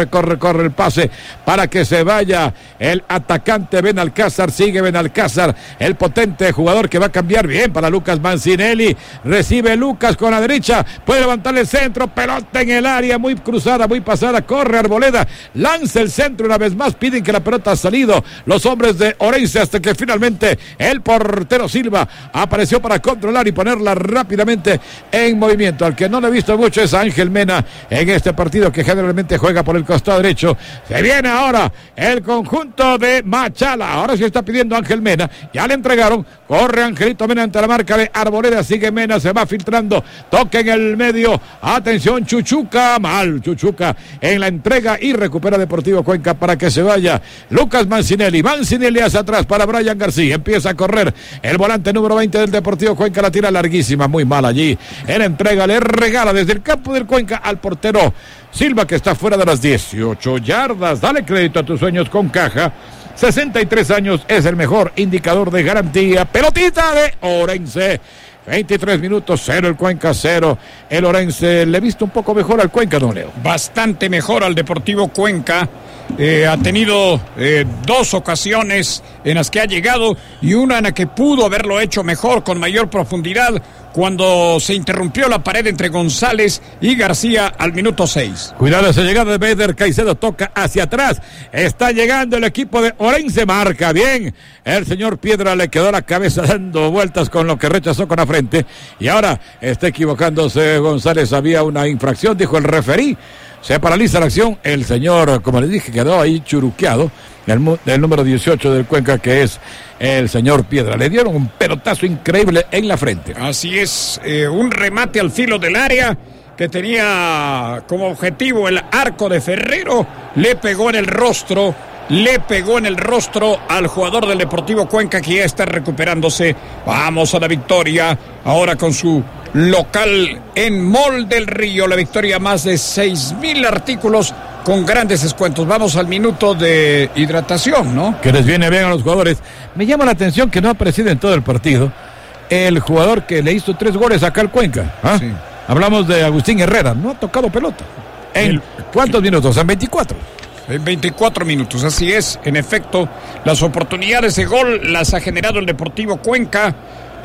el pase para que se vaya el atacante Benalcázar. Sigue Benalcázar, el potente jugador que va a cambiar. Bien para Lucas Mancinelli. Recibe Lucas con la derecha. Puede levantar el centro. Pelota en el área. Muy cruzada, muy pasada. Corre Arboleda. Lanza el centro una vez más. Piden que la pelota ha salido los hombres de Orense hasta que finalmente el portero Silva apareció para controlar y ponerla rápidamente en movimiento. Al que no le he visto mucho es Ángel Mena en este partido, que generalmente juega por el costado derecho. Se viene ahora el conjunto de Machala. Ahora sí está pidiendo Ángel Mena. Ya le entregaron. Corre Angelito Mena ante la marca de Arboleda. Sigue Mena, se va filtrando. Toque en el medio. Atención, Chuchuca. Mal Chuchuca en la entrega y recupera Deportivo Cuenca para que se vaya Lucas Mancinelli. Mancinelli hacia atrás para Brian García. Empieza a correr el volante número 20 del Deportivo Cuenca. La tira larguísima, muy mal allí. En entrega le regala desde el campo del Cuenca al portero Silva, que está fuera de las 18 yardas. Dale crédito a tus sueños con Caja. 63 años es el mejor indicador de garantía. Pelotita de Orense. 23 minutos, 0 el Cuenca, 0 el Orense. Le he visto un poco mejor al Cuenca, don Leo. Bastante mejor al Deportivo Cuenca. Ha tenido 2 ocasiones en las que ha llegado y una en la que pudo haberlo hecho mejor, con mayor profundidad, cuando se interrumpió la pared entre González y García al minuto 6. Cuidado esa llegada de Beder. Caicedo toca hacia atrás. Está llegando el equipo de Orense. Marca bien. El señor Piedra le quedó la cabeza dando vueltas con lo que rechazó con la frente. Y ahora está equivocándose González. Había una infracción, dijo el referí. Se paraliza la acción. El señor, como les dije, quedó ahí churuqueado. El número 18 del Cuenca, que es el señor Piedra. Le dieron un pelotazo increíble en la frente. Así es, un remate al filo del área que tenía como objetivo el arco de Ferrero. Le pegó en el rostro al jugador del Deportivo Cuenca, que ya está recuperándose. Vamos a la victoria ahora con su local en Mall del Río. La victoria, más de 6,000 artículos con grandes descuentos. Vamos al minuto de hidratación, ¿no? Que les viene bien a los jugadores. Me llama la atención que no ha aparecido en todo el partido el jugador que le hizo 3 goles acá al Cuenca. Sí. Hablamos de Agustín Herrera. No ha tocado pelota. ¿En cuántos minutos? En 24. En 24 minutos, así es. En efecto, las oportunidades de gol las ha generado el Deportivo Cuenca.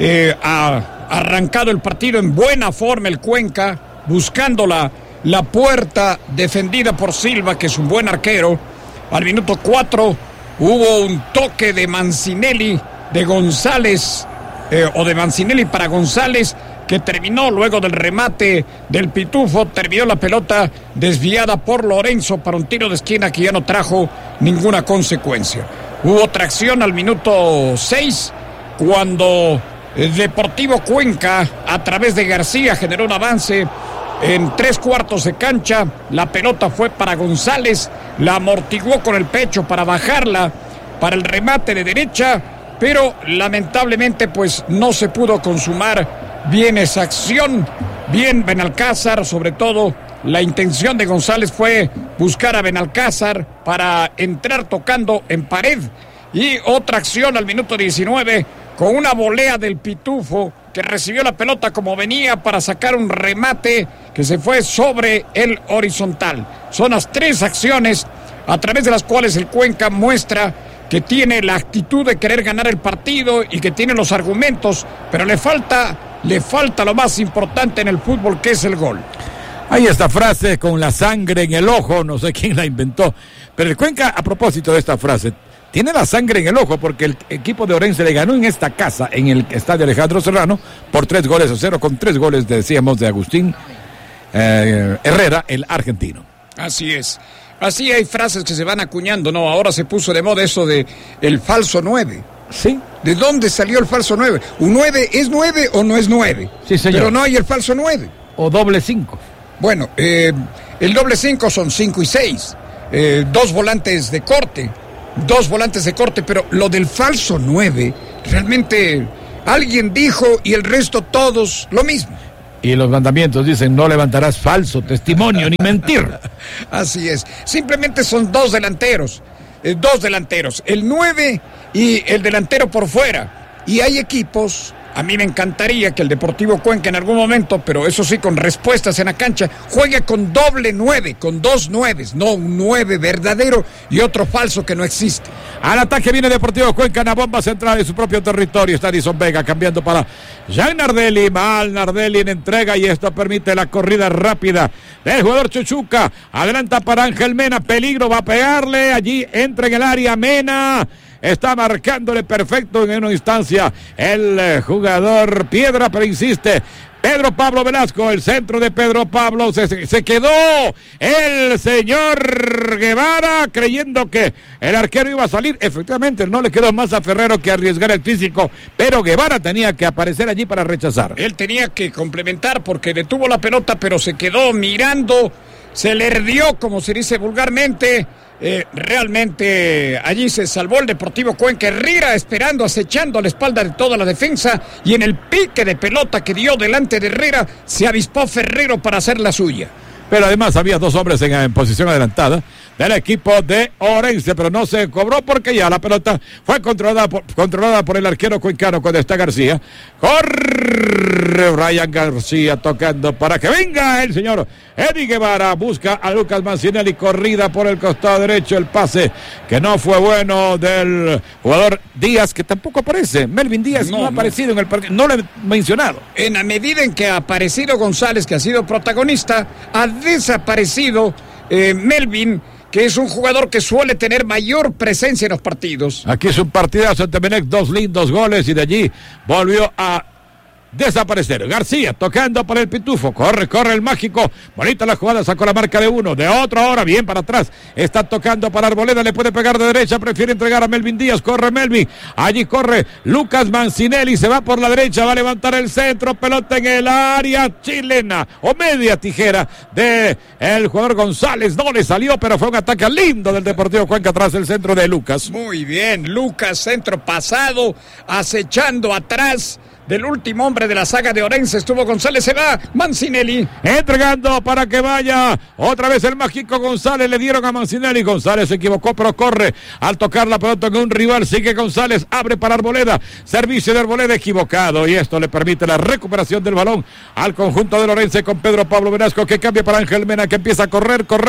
Ha arrancado el partido en buena forma el Cuenca, buscando la puerta defendida por Silva, que es un buen arquero. Al minuto 4 hubo un toque de Mancinelli, de González, o de Mancinelli para González, que terminó luego del remate del Pitufo. Terminó la pelota desviada por Lorenzo para un tiro de esquina que ya no trajo ninguna consecuencia. Hubo otra acción al minuto 6, cuando el Deportivo Cuenca, a través de García, generó un avance en 3/4 de cancha. La pelota fue para González, la amortiguó con el pecho para bajarla para el remate de derecha, pero lamentablemente pues no se pudo consumar bien esa acción. Bien Benalcázar, sobre todo la intención de González fue buscar a Benalcázar para entrar tocando en pared. Y otra acción al minuto 19 con una volea del Pitufo, que recibió la pelota como venía para sacar un remate que se fue sobre el horizontal. Son las 3 acciones a través de las cuales el Cuenca muestra que tiene la actitud de querer ganar el partido y que tiene los argumentos, pero le falta lo más importante en el fútbol, que es el gol. Hay esta frase, con la sangre en el ojo, no sé quién la inventó, pero el Cuenca, a propósito de esta frase, tiene la sangre en el ojo porque el equipo de Orense le ganó en esta casa, en el estadio Alejandro Serrano, por 3-0, con 3 goles, decíamos, de Agustín Herrera, el argentino. Así es. Así hay frases que se van acuñando, ¿no? Ahora se puso de moda eso de el falso 9. Sí. ¿De dónde salió el falso 9? ¿Un 9 es 9 o no es 9? Sí, señor. Pero no hay el falso 9. O doble 5. Bueno, el doble 5 son 5 y 6. 2 volantes de corte. 2 volantes de corte, pero lo del falso 9, realmente alguien dijo y el resto todos lo mismo. Y los mandamientos dicen, no levantarás falso testimonio ni mentir. Así es. Simplemente son 2 delanteros. 2 delanteros. El 9 y el delantero por fuera. Y hay equipos, a mí me encantaría que el Deportivo Cuenca en algún momento, pero eso sí, con respuestas en la cancha, juegue con doble 9, con 2 9s, no un 9 verdadero y otro falso que no existe. Al ataque viene Deportivo Cuenca, una bomba central en su propio territorio. Está Edison Vega cambiando para Jean Nardelli. Mal Nardelli en entrega y esto permite la corrida rápida del jugador Chuchuca. Adelanta para Ángel Mena. Peligro, va a pegarle. Allí entra en el área Mena. Está marcándole perfecto en una instancia el jugador Piedra, pero insiste. Pedro Pablo Velasco, el centro de Pedro Pablo, se quedó el señor Guevara creyendo que el arquero iba a salir. Efectivamente, no le quedó más a Ferrero que arriesgar el físico, pero Guevara tenía que aparecer allí para rechazar. Él tenía que complementar porque detuvo la pelota, pero se quedó mirando, se le herdió, como se dice vulgarmente. Realmente allí se salvó el Deportivo Cuenca. Herrera esperando, acechando a la espalda de toda la defensa, y en el pique de pelota que dio delante de Herrera se avispó Ferrero para hacer la suya. Pero además había 2 hombres en posición adelantada del equipo de Orense, pero no se cobró porque ya la pelota fue controlada por el arquero cuencano cuando está García. Corre Brian García tocando para que venga el señor Eddie Guevara. Busca a Lucas Mancinelli, corrida por el costado derecho, el pase que no fue bueno del jugador Díaz, que tampoco aparece. Melvin Díaz no ha aparecido en el partido, no lo he mencionado. En la medida en que ha aparecido González, que ha sido protagonista, ha desaparecido Melvin, que es un jugador que suele tener mayor presencia en los partidos. Aquí es un partidazo en Temenec, 2 lindos goles y de allí volvió a desaparecer. García tocando para el Pitufo, corre el mágico, bonita la jugada, sacó la marca de 1, de otro ahora, bien para atrás, está tocando para Arboleda, le puede pegar de derecha, prefiere entregar a Melvin Díaz, corre Melvin, allí corre Lucas Mancinelli, se va por la derecha, va a levantar el centro, pelota en el área chilena, o media tijera de el jugador González, no le salió, pero fue un ataque lindo del Deportivo Cuenca tras el centro de Lucas. Muy bien, Lucas, centro pasado, acechando atrás del último hombre de la saga de Orense, estuvo González, se va Mancinelli. Entregando para que vaya otra vez el mágico González, le dieron a Mancinelli, González se equivocó, pero corre al tocar la pelota con un rival, sigue González, abre para Arboleda, servicio de Arboleda equivocado, y esto le permite la recuperación del balón al conjunto de Orense con Pedro Pablo Velasco, que cambia para Ángel Mena, que empieza a correr por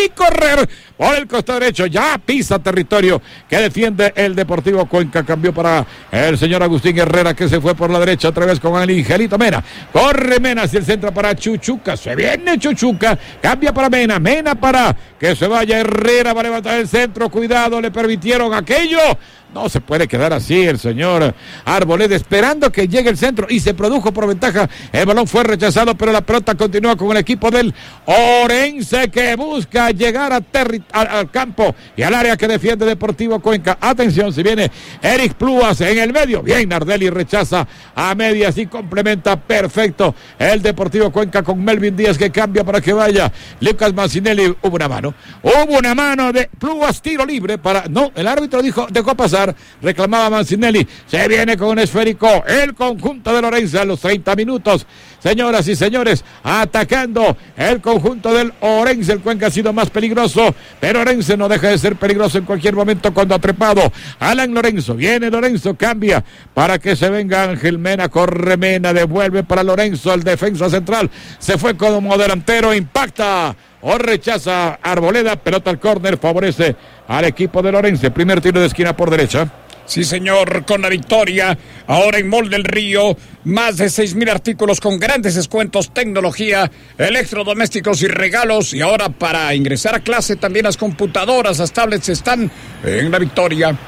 el costado derecho, ya pisa territorio que defiende el Deportivo Cuenca, cambió para el señor Agustín Herrera, que se fue por la derecha, otra vez con el Angelito Mena, corre Mena hacia el centro para Chuchuca, se viene Chuchuca, cambia para Mena para que se vaya Herrera, va a levantar el centro, cuidado, le permitieron aquello, no se puede quedar así el señor Arboleda esperando que llegue el centro y se produjo por ventaja, el balón fue rechazado, pero la pelota continúa con el equipo del Orense que busca llegar al campo y al área que defiende Deportivo Cuenca. Atención, si viene Eric Pluas en el medio, bien Nardelli rechaza a medias y complementa perfecto el Deportivo Cuenca con Melvin Díaz, que cambia para que vaya Lucas Mancinelli. Hubo una mano de Pluas, tiro libre para, no, el árbitro dejó pasar, reclamaba Mancinelli, se viene con un esférico el conjunto de Orense a los 30 minutos, señoras y señores, atacando el conjunto del Orense. El Cuenca ha sido más peligroso, pero Orense no deja de ser peligroso en cualquier momento cuando ha trepado Alan Lorenzo, viene Lorenzo, cambia para que se venga Ángel Mena, corre Mena, devuelve para Lorenzo, el defensa central, se fue como delantero, impacta o rechaza Arboleda, pelota al córner, favorece al equipo de Orense, primer tiro de esquina por derecha. Sí, señor, con la victoria, ahora en Mall del Río, más de 6,000 artículos con grandes descuentos, tecnología, electrodomésticos y regalos, y ahora para ingresar a clase también las computadoras, las tablets están en la victoria.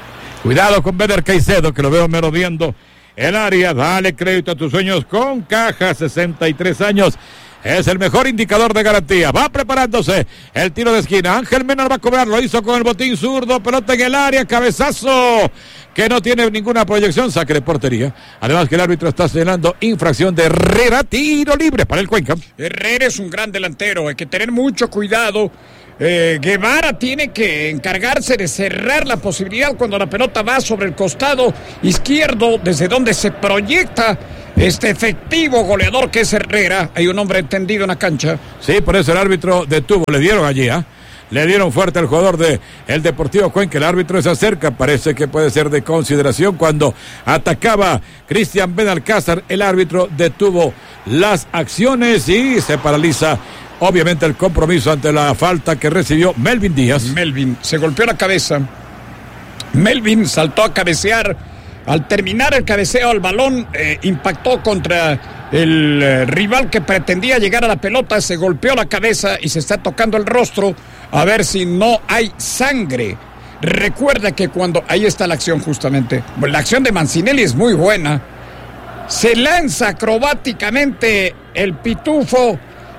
Cuidado con Beder Caicedo, que lo veo merodeando el área. Dale crédito a tus sueños con Caja, 63 años. Es el mejor indicador de garantía. Va preparándose el tiro de esquina. Ángel Mena va a cobrar. Lo hizo con el botín zurdo. Pelota en el área. Cabezazo que no tiene ninguna proyección. Saque de portería. Además que el árbitro está señalando infracción de Herrera. Tiro libre para el Cuenca. Herrera es un gran delantero. Hay que tener mucho cuidado. Guevara tiene que encargarse de cerrar la posibilidad cuando la pelota va sobre el costado izquierdo, desde donde se proyecta este efectivo goleador que es Herrera. Hay un hombre entendido en la cancha. Sí, por eso el árbitro detuvo, le dieron allí, le dieron fuerte al jugador de el Deportivo Cuenca. El árbitro se acerca, parece que puede ser de consideración. Cuando atacaba Cristian Benalcázar, el árbitro detuvo las acciones y se paraliza obviamente el compromiso ante la falta que recibió Melvin Díaz. Melvin se golpeó la cabeza. Melvin saltó a cabecear. Al terminar el cabeceo al balón, impactó contra el rival que pretendía llegar a la pelota. Se golpeó la cabeza y se está tocando el rostro a ver si no hay sangre. Recuerda que cuando... Ahí está la acción justamente. La acción de Mancinelli es muy buena. Se lanza acrobáticamente el pitufo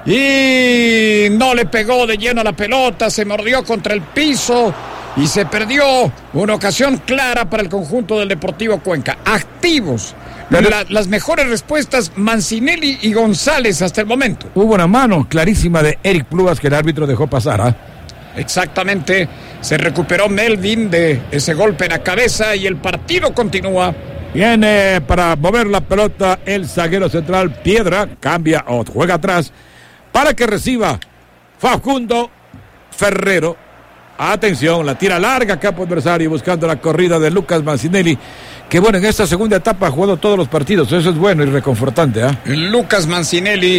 y no le pegó de lleno a la pelota, se mordió contra el piso y se perdió una ocasión clara para el conjunto del Deportivo Cuenca. Activos, las mejores respuestas Mancinelli y González hasta el momento. Hubo una mano clarísima de Eric Plúas que el árbitro dejó pasar. Exactamente, se recuperó Melvin de ese golpe en la cabeza y el partido continúa. Viene para mover la pelota el zaguero central Piedra, cambia o juega atrás para que reciba Facundo Ferrero. Atención, la tira larga, campo adversario, buscando la corrida de Lucas Mancinelli, que bueno, en esta segunda etapa ha jugado todos los partidos, eso es bueno y reconfortante. Lucas Mancinelli,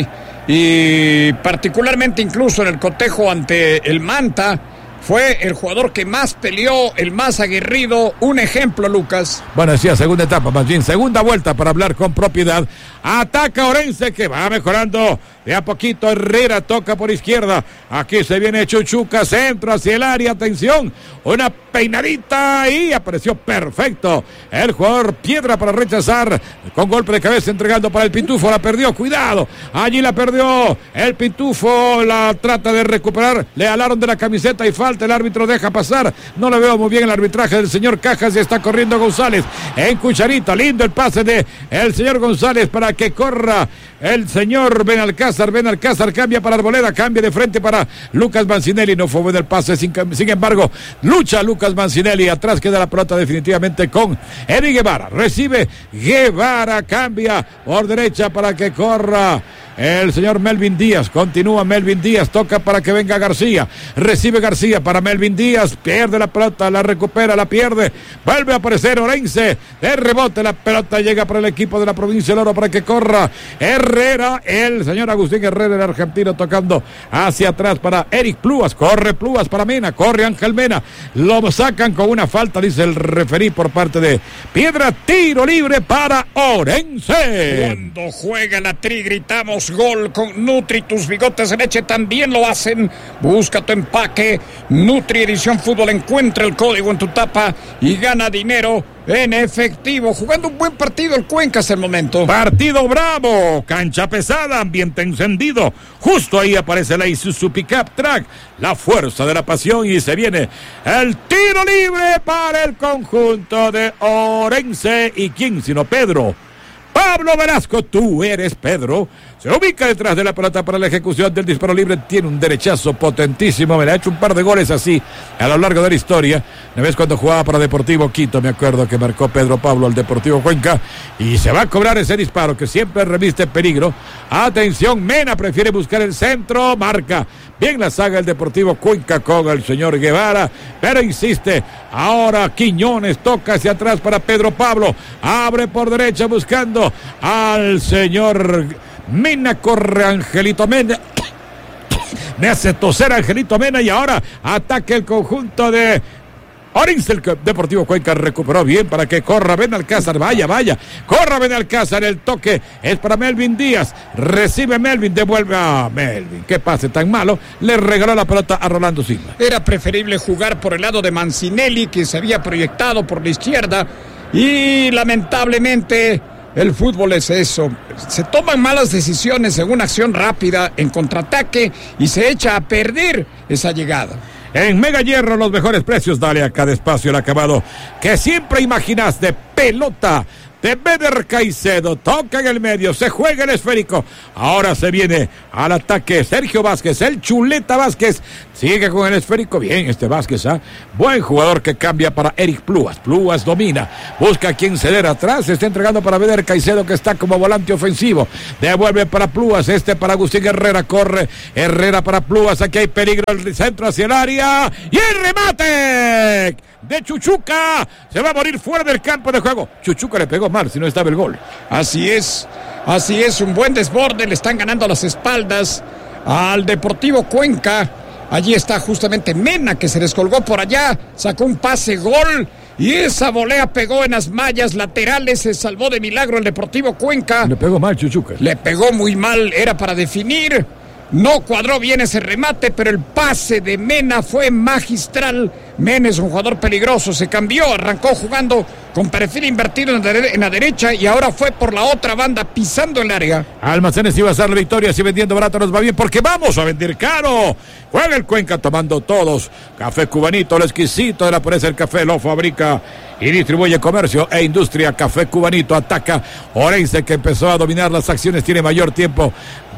y particularmente incluso en el cotejo ante el Manta, fue el jugador que más peleó, el más aguerrido. Un ejemplo, Lucas. Bueno, decía segunda etapa, más bien segunda vuelta para hablar con propiedad. Ataca Orense, que va mejorando de a poquito. Herrera toca por izquierda. Aquí se viene Chuchuca, centro hacia el área. Atención, una peinadita y apareció perfecto el jugador Piedra para rechazar con golpe de cabeza, entregando para el Pitufo. La perdió, cuidado, allí la perdió el Pitufo, la trata de recuperar, le alaron de la camiseta y falta. El árbitro deja pasar. No le veo muy bien el arbitraje del señor Cajas y está corriendo González en cucharita. Lindo el pase de el señor González para que corra el señor Benalcázar. Benalcázar cambia para Arboleda, cambia de frente para Lucas Mancinelli. No fue bueno el pase, sin embargo lucha Lucas Mancinelli. Atrás queda la pelota definitivamente con Eric Guevara. Recibe Guevara, cambia por derecha para que corra el señor Melvin Díaz. Continúa Melvin Díaz, toca para que venga García. Recibe García para Melvin Díaz, pierde la pelota, la recupera, la pierde. Vuelve a aparecer Orense, de rebote la pelota llega para el equipo de la provincia del Oro para que corra Herrera. El señor Agustín Herrera, el argentino, tocando hacia atrás para Eric Plúas. Corre Plúas para Mena, corre Ángel Mena. Lo sacan con una falta, dice el referí por parte de Piedra. Tiro libre para Orense. Cuando juega la Tri gritamos gol con Nutri. Tus bigotes de leche también lo hacen. Busca tu empaque Nutri Edición Fútbol. Encuentra el código en tu tapa y gana dinero en efectivo. Jugando un buen partido el Cuenca hasta el momento. Partido bravo, cancha pesada, ambiente encendido. Justo ahí aparece la Isuzu Pickup Track, la fuerza de la pasión, y se viene el tiro libre para el conjunto de Orense. ¿Y quién sino Pedro? Pablo Velasco, tú eres Pedro. Se ubica detrás de la pelota para la ejecución del disparo libre. Tiene un derechazo potentísimo. Me le ha hecho un par de goles así a lo largo de la historia. Una vez cuando jugaba para Deportivo Quito, me acuerdo que marcó Pedro Pablo al Deportivo Cuenca. Y se va a cobrar ese disparo que siempre reviste peligro. Atención, Mena prefiere buscar el centro. Marca bien la saga del Deportivo Cuenca con el señor Guevara, pero insiste. Ahora Quiñones toca hacia atrás para Pedro Pablo. Abre por derecha buscando al señor Mena. Corre Angelito Mena. Me hace toser Angelito Mena y ahora ataque el conjunto de Orense, el Deportivo Cuenca recuperó bien para que corra Benalcázar, vaya, corra Benalcázar, el toque es para Melvin Díaz, recibe Melvin, devuelve a Melvin, qué pase tan malo, le regaló la pelota a Rolando Silva. Era preferible jugar por el lado de Mancinelli, que se había proyectado por la izquierda, y lamentablemente el fútbol es eso, se toman malas decisiones en una acción rápida, en contraataque, y se echa a perder esa llegada. En Mega Hierro, los mejores precios. Dale a cada espacio el acabado que siempre imaginaste. Pelota de Beder Caicedo. Toca en el medio. Se juega el esférico. Ahora se viene al ataque Sergio Vázquez. El Chuleta Vázquez. Sigue con el esférico. Bien este Vázquez. Buen jugador que cambia para Eric Pluas. Pluas domina. Busca a quien ceder atrás. Se está entregando para Beder Caicedo, que está como volante ofensivo. Devuelve para Pluas. Para Agustín Herrera. Corre Herrera para Pluas. Aquí hay peligro. El centro hacia el área. Y el remate de Chuchuca. Se va a morir fuera del campo de juego. Chuchuca le pegó mal, si no estaba el gol. Así es, un buen desborde. Le están ganando las espaldas al Deportivo Cuenca. Allí está justamente Mena, que se descolgó por allá, sacó un pase gol y esa volea pegó en las mallas laterales. Se salvó de milagro el Deportivo Cuenca. Le pegó mal Chuchuca. Le pegó muy mal, era para definir. No cuadró bien ese remate, pero el pase de Mena fue magistral. Mena es un jugador peligroso, se cambió, arrancó jugando con perfil invertido en la derecha y ahora fue por la otra banda pisando el área. Almacenes iba a ser la victoria, si vendiendo barato nos va bien porque vamos a vender caro. Juega el Cuenca tomando todos. Café Cubanito, lo exquisito de la pureza del café, lo fabrica y distribuye Comercio e Industria. Café Cubanito ataca Orense, que empezó a dominar las acciones, tiene mayor tiempo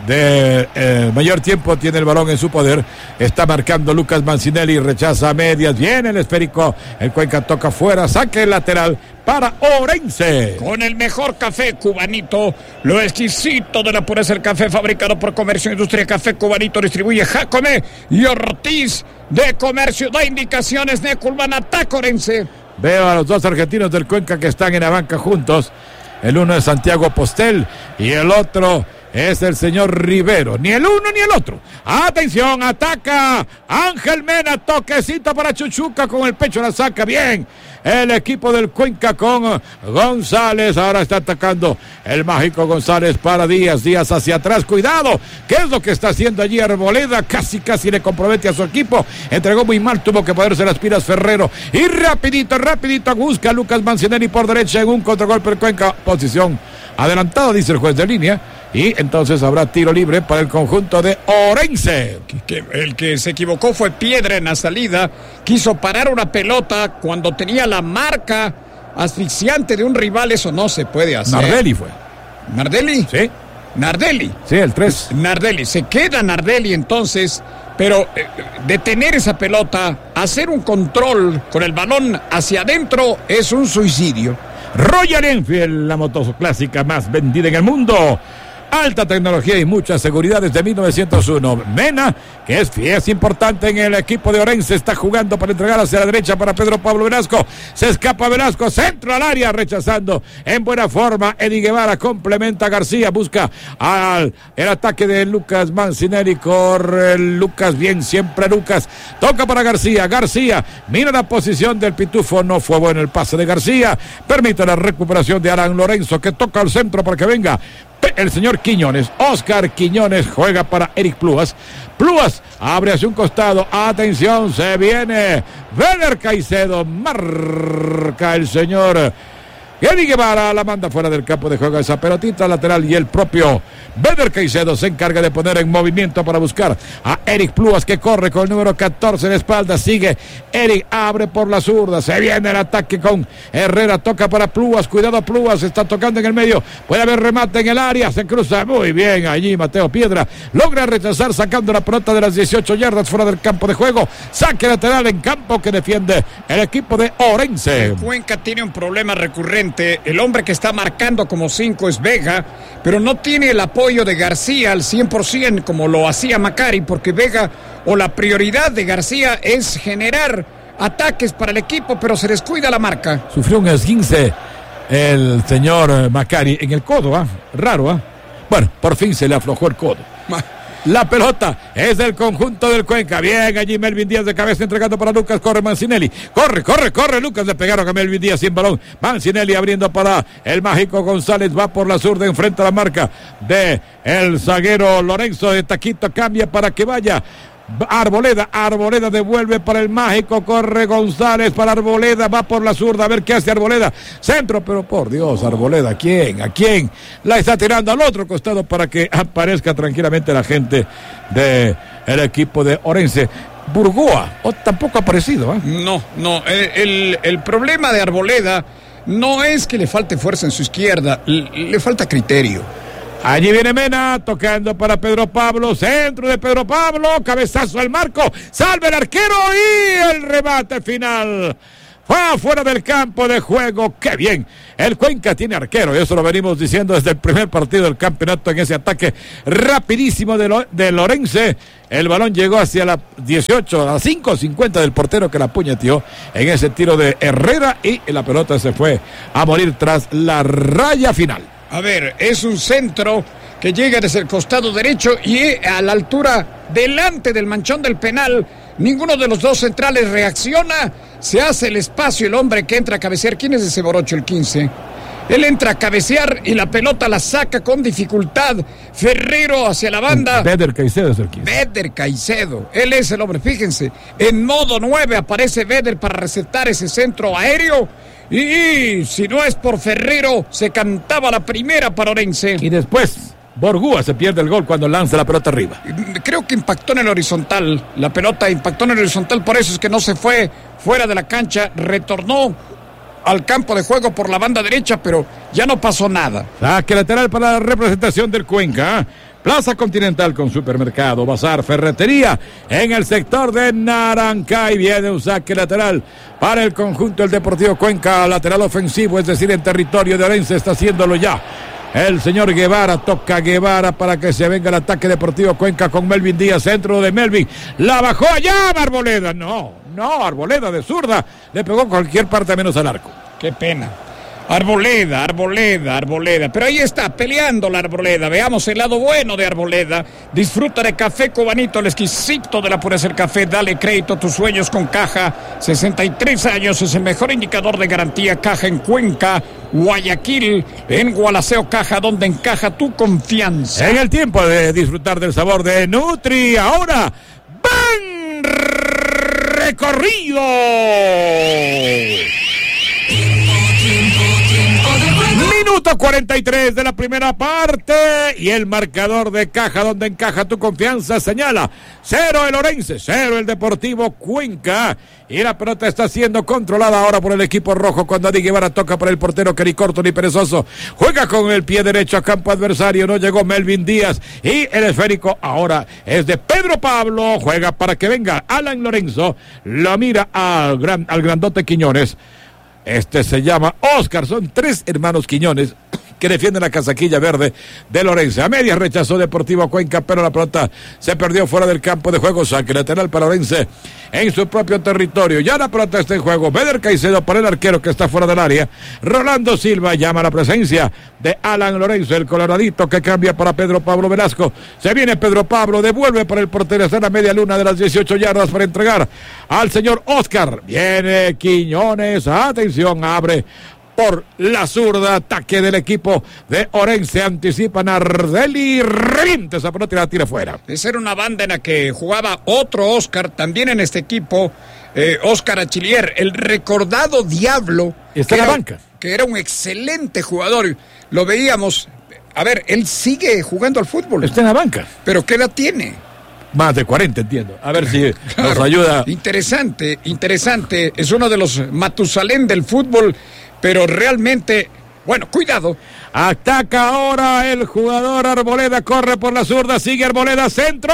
tiene el balón en su poder. Está marcando Lucas Mancinelli, rechaza a medias, viene el esférico, el Cuenca toca fuera, saque el lateral para Orense. Con el mejor café Cubanito, lo exquisito de la pureza del café, fabricado por Comercio e Industria. Café Cubanito distribuye Jacome y Ortiz de Comercio. Da indicaciones Neculman, ataca Orense. Veo a los dos argentinos del Cuenca que están en la banca juntos. El uno es Santiago Postel y el otro es el señor Rivero. Ni el uno ni el otro. Atención, ataca Ángel Mena, toquecito para Chuchuca, con el pecho la saca bien el equipo del Cuenca con González. Ahora está atacando el mágico González para Díaz. Díaz hacia atrás, cuidado, ¿qué es lo que está haciendo allí Arboleda? Casi le compromete a su equipo. Entregó muy mal, tuvo que ponerse las pilas Ferrero y rapidito busca a Lucas Mancinelli por derecha en un contragolpe del Cuenca. Posición adelantada, dice el juez de línea, y entonces habrá tiro libre para el conjunto de Orense. El que se equivocó fue Piedra en la salida. Quiso parar una pelota cuando tenía la marca asfixiante de un rival. Eso no se puede hacer. Nardelli fue. ¿Nardelli? Sí. Nardelli. Sí, el 3. Nardelli. Se queda Nardelli entonces, pero detener esa pelota, hacer un control con el balón hacia adentro es un suicidio. Royal Enfield, la motoclásica más vendida en el mundo. Alta tecnología y mucha seguridad desde 1901. Mena, que es importante en el equipo de Orense, está jugando para entregar hacia la derecha para Pedro Pablo Velasco. Se escapa Velasco, centro al área, rechazando en buena forma. Eddie Guevara complementa a García, busca el ataque de Lucas Mancinelli. Corre Lucas, bien siempre Lucas. Toca para García, mira la posición del Pitufo, no fue bueno el pase de García. Permite la recuperación de Alan Lorenzo, que toca al centro para que venga el señor Quiñones. Oscar Quiñones juega para Eric Pluas. Pluas abre hacia un costado. Atención, se viene Beder Caicedo. Marca el señor Eddie Guevara, la manda fuera del campo de juego, esa pelotita lateral, y el propio Beder Caicedo se encarga de poner en movimiento para buscar a Eric Pluas, que corre con el número 14 en la espalda. Sigue Eric, abre por la zurda, se viene el ataque con Herrera, toca para Pluas, cuidado Pluas, está tocando en el medio, puede haber remate en el área, se cruza muy bien allí Mateo Piedra, logra rechazar sacando la pelota de las 18 yardas fuera del campo de juego. Saque lateral en campo que defiende el equipo de Orense. Cuenca tiene un problema recurrente. El hombre que está marcando como 5 es Vega, pero no tiene el apoyo de García al 100% como lo hacía Macari, porque Vega, o la prioridad de García es generar ataques para el equipo, pero se descuida la marca. Sufrió un esguince el señor Macari en el codo, raro, Bueno, por fin se le aflojó el codo. La pelota es del conjunto del Cuenca. Bien, allí Melvin Díaz de cabeza entregando para Lucas. Corre Mancinelli. Corre Lucas. Le pegaron a Melvin Díaz sin balón. Mancinelli abriendo para el mágico González. Va por la zurda, enfrenta la marca de el zaguero Lorenzo de Taquito. Cambia para que vaya Arboleda devuelve para el mágico, corre González para Arboleda, va por la zurda, a ver qué hace Arboleda, centro, pero por Dios, Arboleda, ¿a quién? La está tirando al otro costado para que aparezca tranquilamente la gente del equipo de Orense. Burgoa, tampoco ha aparecido, ¿eh? No, el problema de Arboleda no es que le falte fuerza en su izquierda, le falta criterio. Allí viene Mena, tocando para Pedro Pablo, centro de Pedro Pablo, cabezazo al marco, salve el arquero y el remate final. Fue afuera del campo de juego, qué bien. El Cuenca tiene arquero, y eso lo venimos diciendo desde el primer partido del campeonato en ese ataque rapidísimo de Lorense. El balón llegó hacia la 18, a 5:50 del portero que la puñeteó en ese tiro de Herrera y la pelota se fue a morir tras la raya final. A ver, es un centro que llega desde el costado derecho y a la altura delante del manchón del penal. Ninguno de los dos centrales reacciona. Se hace el espacio, el hombre que entra a cabecear. ¿Quién es ese Borocho, el 15? Él entra a cabecear y la pelota la saca con dificultad. Ferrero hacia la banda. Beder Caicedo es el 15. Beder Caicedo. Él es el hombre, fíjense. En modo 9 aparece Beder para recetar ese centro aéreo. Y si no es por Ferrero, se cantaba la primera para Orense. Y después, Borgúa se pierde el gol cuando lanza la pelota arriba. Creo que impactó en el horizontal. La pelota impactó en el horizontal, por eso es que no se fue fuera de la cancha. Retornó al campo de juego por la banda derecha, pero ya no pasó nada. Saque lateral para la representación del Cuenca. Plaza Continental con supermercado, bazar, ferretería en el sector de Narancay. Viene un saque lateral para el conjunto del Deportivo Cuenca, lateral ofensivo, es decir, en territorio de Orense, está haciéndolo ya el señor Guevara. Toca Guevara para que se venga el ataque Deportivo Cuenca con Melvin Díaz, centro de Melvin, la bajó allá Arboleda, no, Arboleda de zurda, le pegó cualquier parte menos al arco. Qué pena. Arboleda, pero ahí está, peleando la Arboleda. Veamos el lado bueno de Arboleda. Disfruta de café cubanito, el exquisito de la pureza del café. Dale crédito a tus sueños con Caja. 63 años es el mejor indicador de garantía. Caja en Cuenca, Guayaquil, en Gualaceo Caja, donde encaja tu confianza. En el tiempo de disfrutar del sabor de Nutri, ahora van recorrido. Minuto 43 de la primera parte y el marcador de Caja, donde encaja tu confianza, señala 0 el Orense, 0 el Deportivo Cuenca, y la pelota está siendo controlada ahora por el equipo rojo cuando Adi Guevara toca para el portero que ni corto ni perezoso, juega con el pie derecho a campo adversario, no llegó Melvin Díaz y el esférico ahora es de Pedro Pablo, juega para que venga Alan Lorenzo, lo mira al grandote Quiñones. Este se llama Oscar, son 3 hermanos Quiñones que defienden la casaquilla verde de Orense. A medias rechazó Deportivo Cuenca, pero la pelota se perdió fuera del campo de juego. Saque lateral para Orense en su propio territorio. Ya la pelota está en juego. Beder Caicedo para el arquero que está fuera del área. Rolando Silva llama la presencia de Alan Lorenzo, el coloradito que cambia para Pedro Pablo Velasco. Se viene Pedro Pablo, devuelve para el portero. Está en la media luna de las 18 yardas para entregar al señor Oscar. Viene Quiñones, atención, abre por la zurda, ataque del equipo de Orense, anticipa Nardelli, revienta esa pelota y la tira fuera. Esa era una banda en la que jugaba otro Oscar, también en este equipo, Oscar Achillier, el recordado Diablo. Está en la banca. Que era un excelente jugador, lo veíamos, a ver, él sigue jugando al fútbol. Está en la banca. ¿Pero qué edad tiene? Más de 40, entiendo. A ver si claro, nos ayuda. Interesante, es uno de los Matusalén del fútbol, pero realmente, bueno, cuidado. Ataca ahora el jugador Arboleda, corre por la zurda, sigue Arboleda, centro.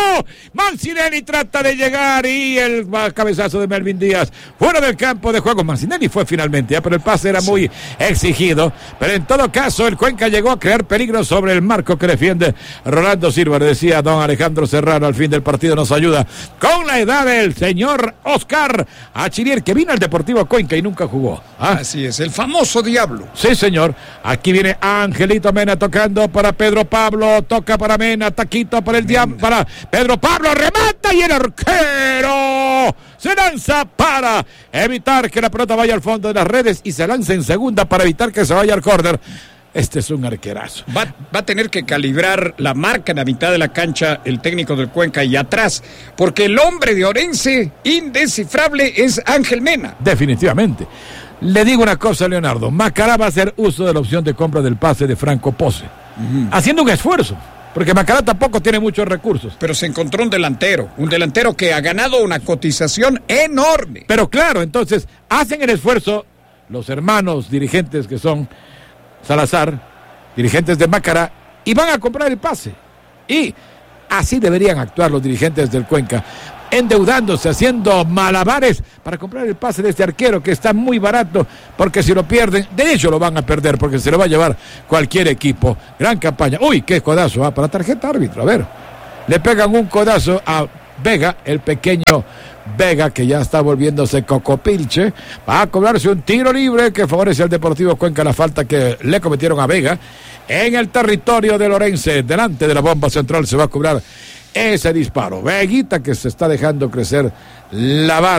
Mancinelli trata de llegar y el cabezazo de Melvin Díaz fuera del campo de juego. Mancinelli fue finalmente, pero el pase era muy exigido. Pero en todo caso, el Cuenca llegó a crear peligro sobre el marco que defiende Rolando Silva. Decía don Alejandro Serrano al fin del partido, nos ayuda con la edad del señor Oscar Achillier, que vino al Deportivo Cuenca y nunca jugó. Así es, el famoso Diablo. Sí, señor. Aquí viene Angelito Mena tocando para Pedro Pablo, toca para Mena, taquito para el diablo, para Pedro Pablo, remata y el arquero se lanza para evitar que la pelota vaya al fondo de las redes y se lanza en segunda para evitar que se vaya al córner. Este es un arquerazo. Va a tener que calibrar la marca en la mitad de la cancha el técnico del Cuenca y atrás, porque el hombre de Orense indescifrable es Ángel Mena. Definitivamente. Le digo una cosa, Leonardo. Macará va a hacer uso de la opción de compra del pase de Franco Pose, haciendo un esfuerzo, porque Macará tampoco tiene muchos recursos. Pero se encontró un delantero que ha ganado una cotización enorme. Pero claro, entonces hacen el esfuerzo los hermanos dirigentes que son Salazar, dirigentes de Macará, y van a comprar el pase. Y así deberían actuar los dirigentes del Cuenca, endeudándose, haciendo malabares para comprar el pase de este arquero que está muy barato, porque si lo pierden, de hecho lo van a perder, porque se lo va a llevar cualquier equipo. Gran campaña. Uy, qué codazo, para tarjeta árbitro. A ver, le pegan un codazo a Vega, el pequeño Vega, que ya está volviéndose cocopilche. Va a cobrarse un tiro libre que favorece al Deportivo Cuenca, la falta que le cometieron a Vega en el territorio de Orense. Delante de la bomba central se va a cobrar ese disparo. Veguita, que se está dejando crecer la barba.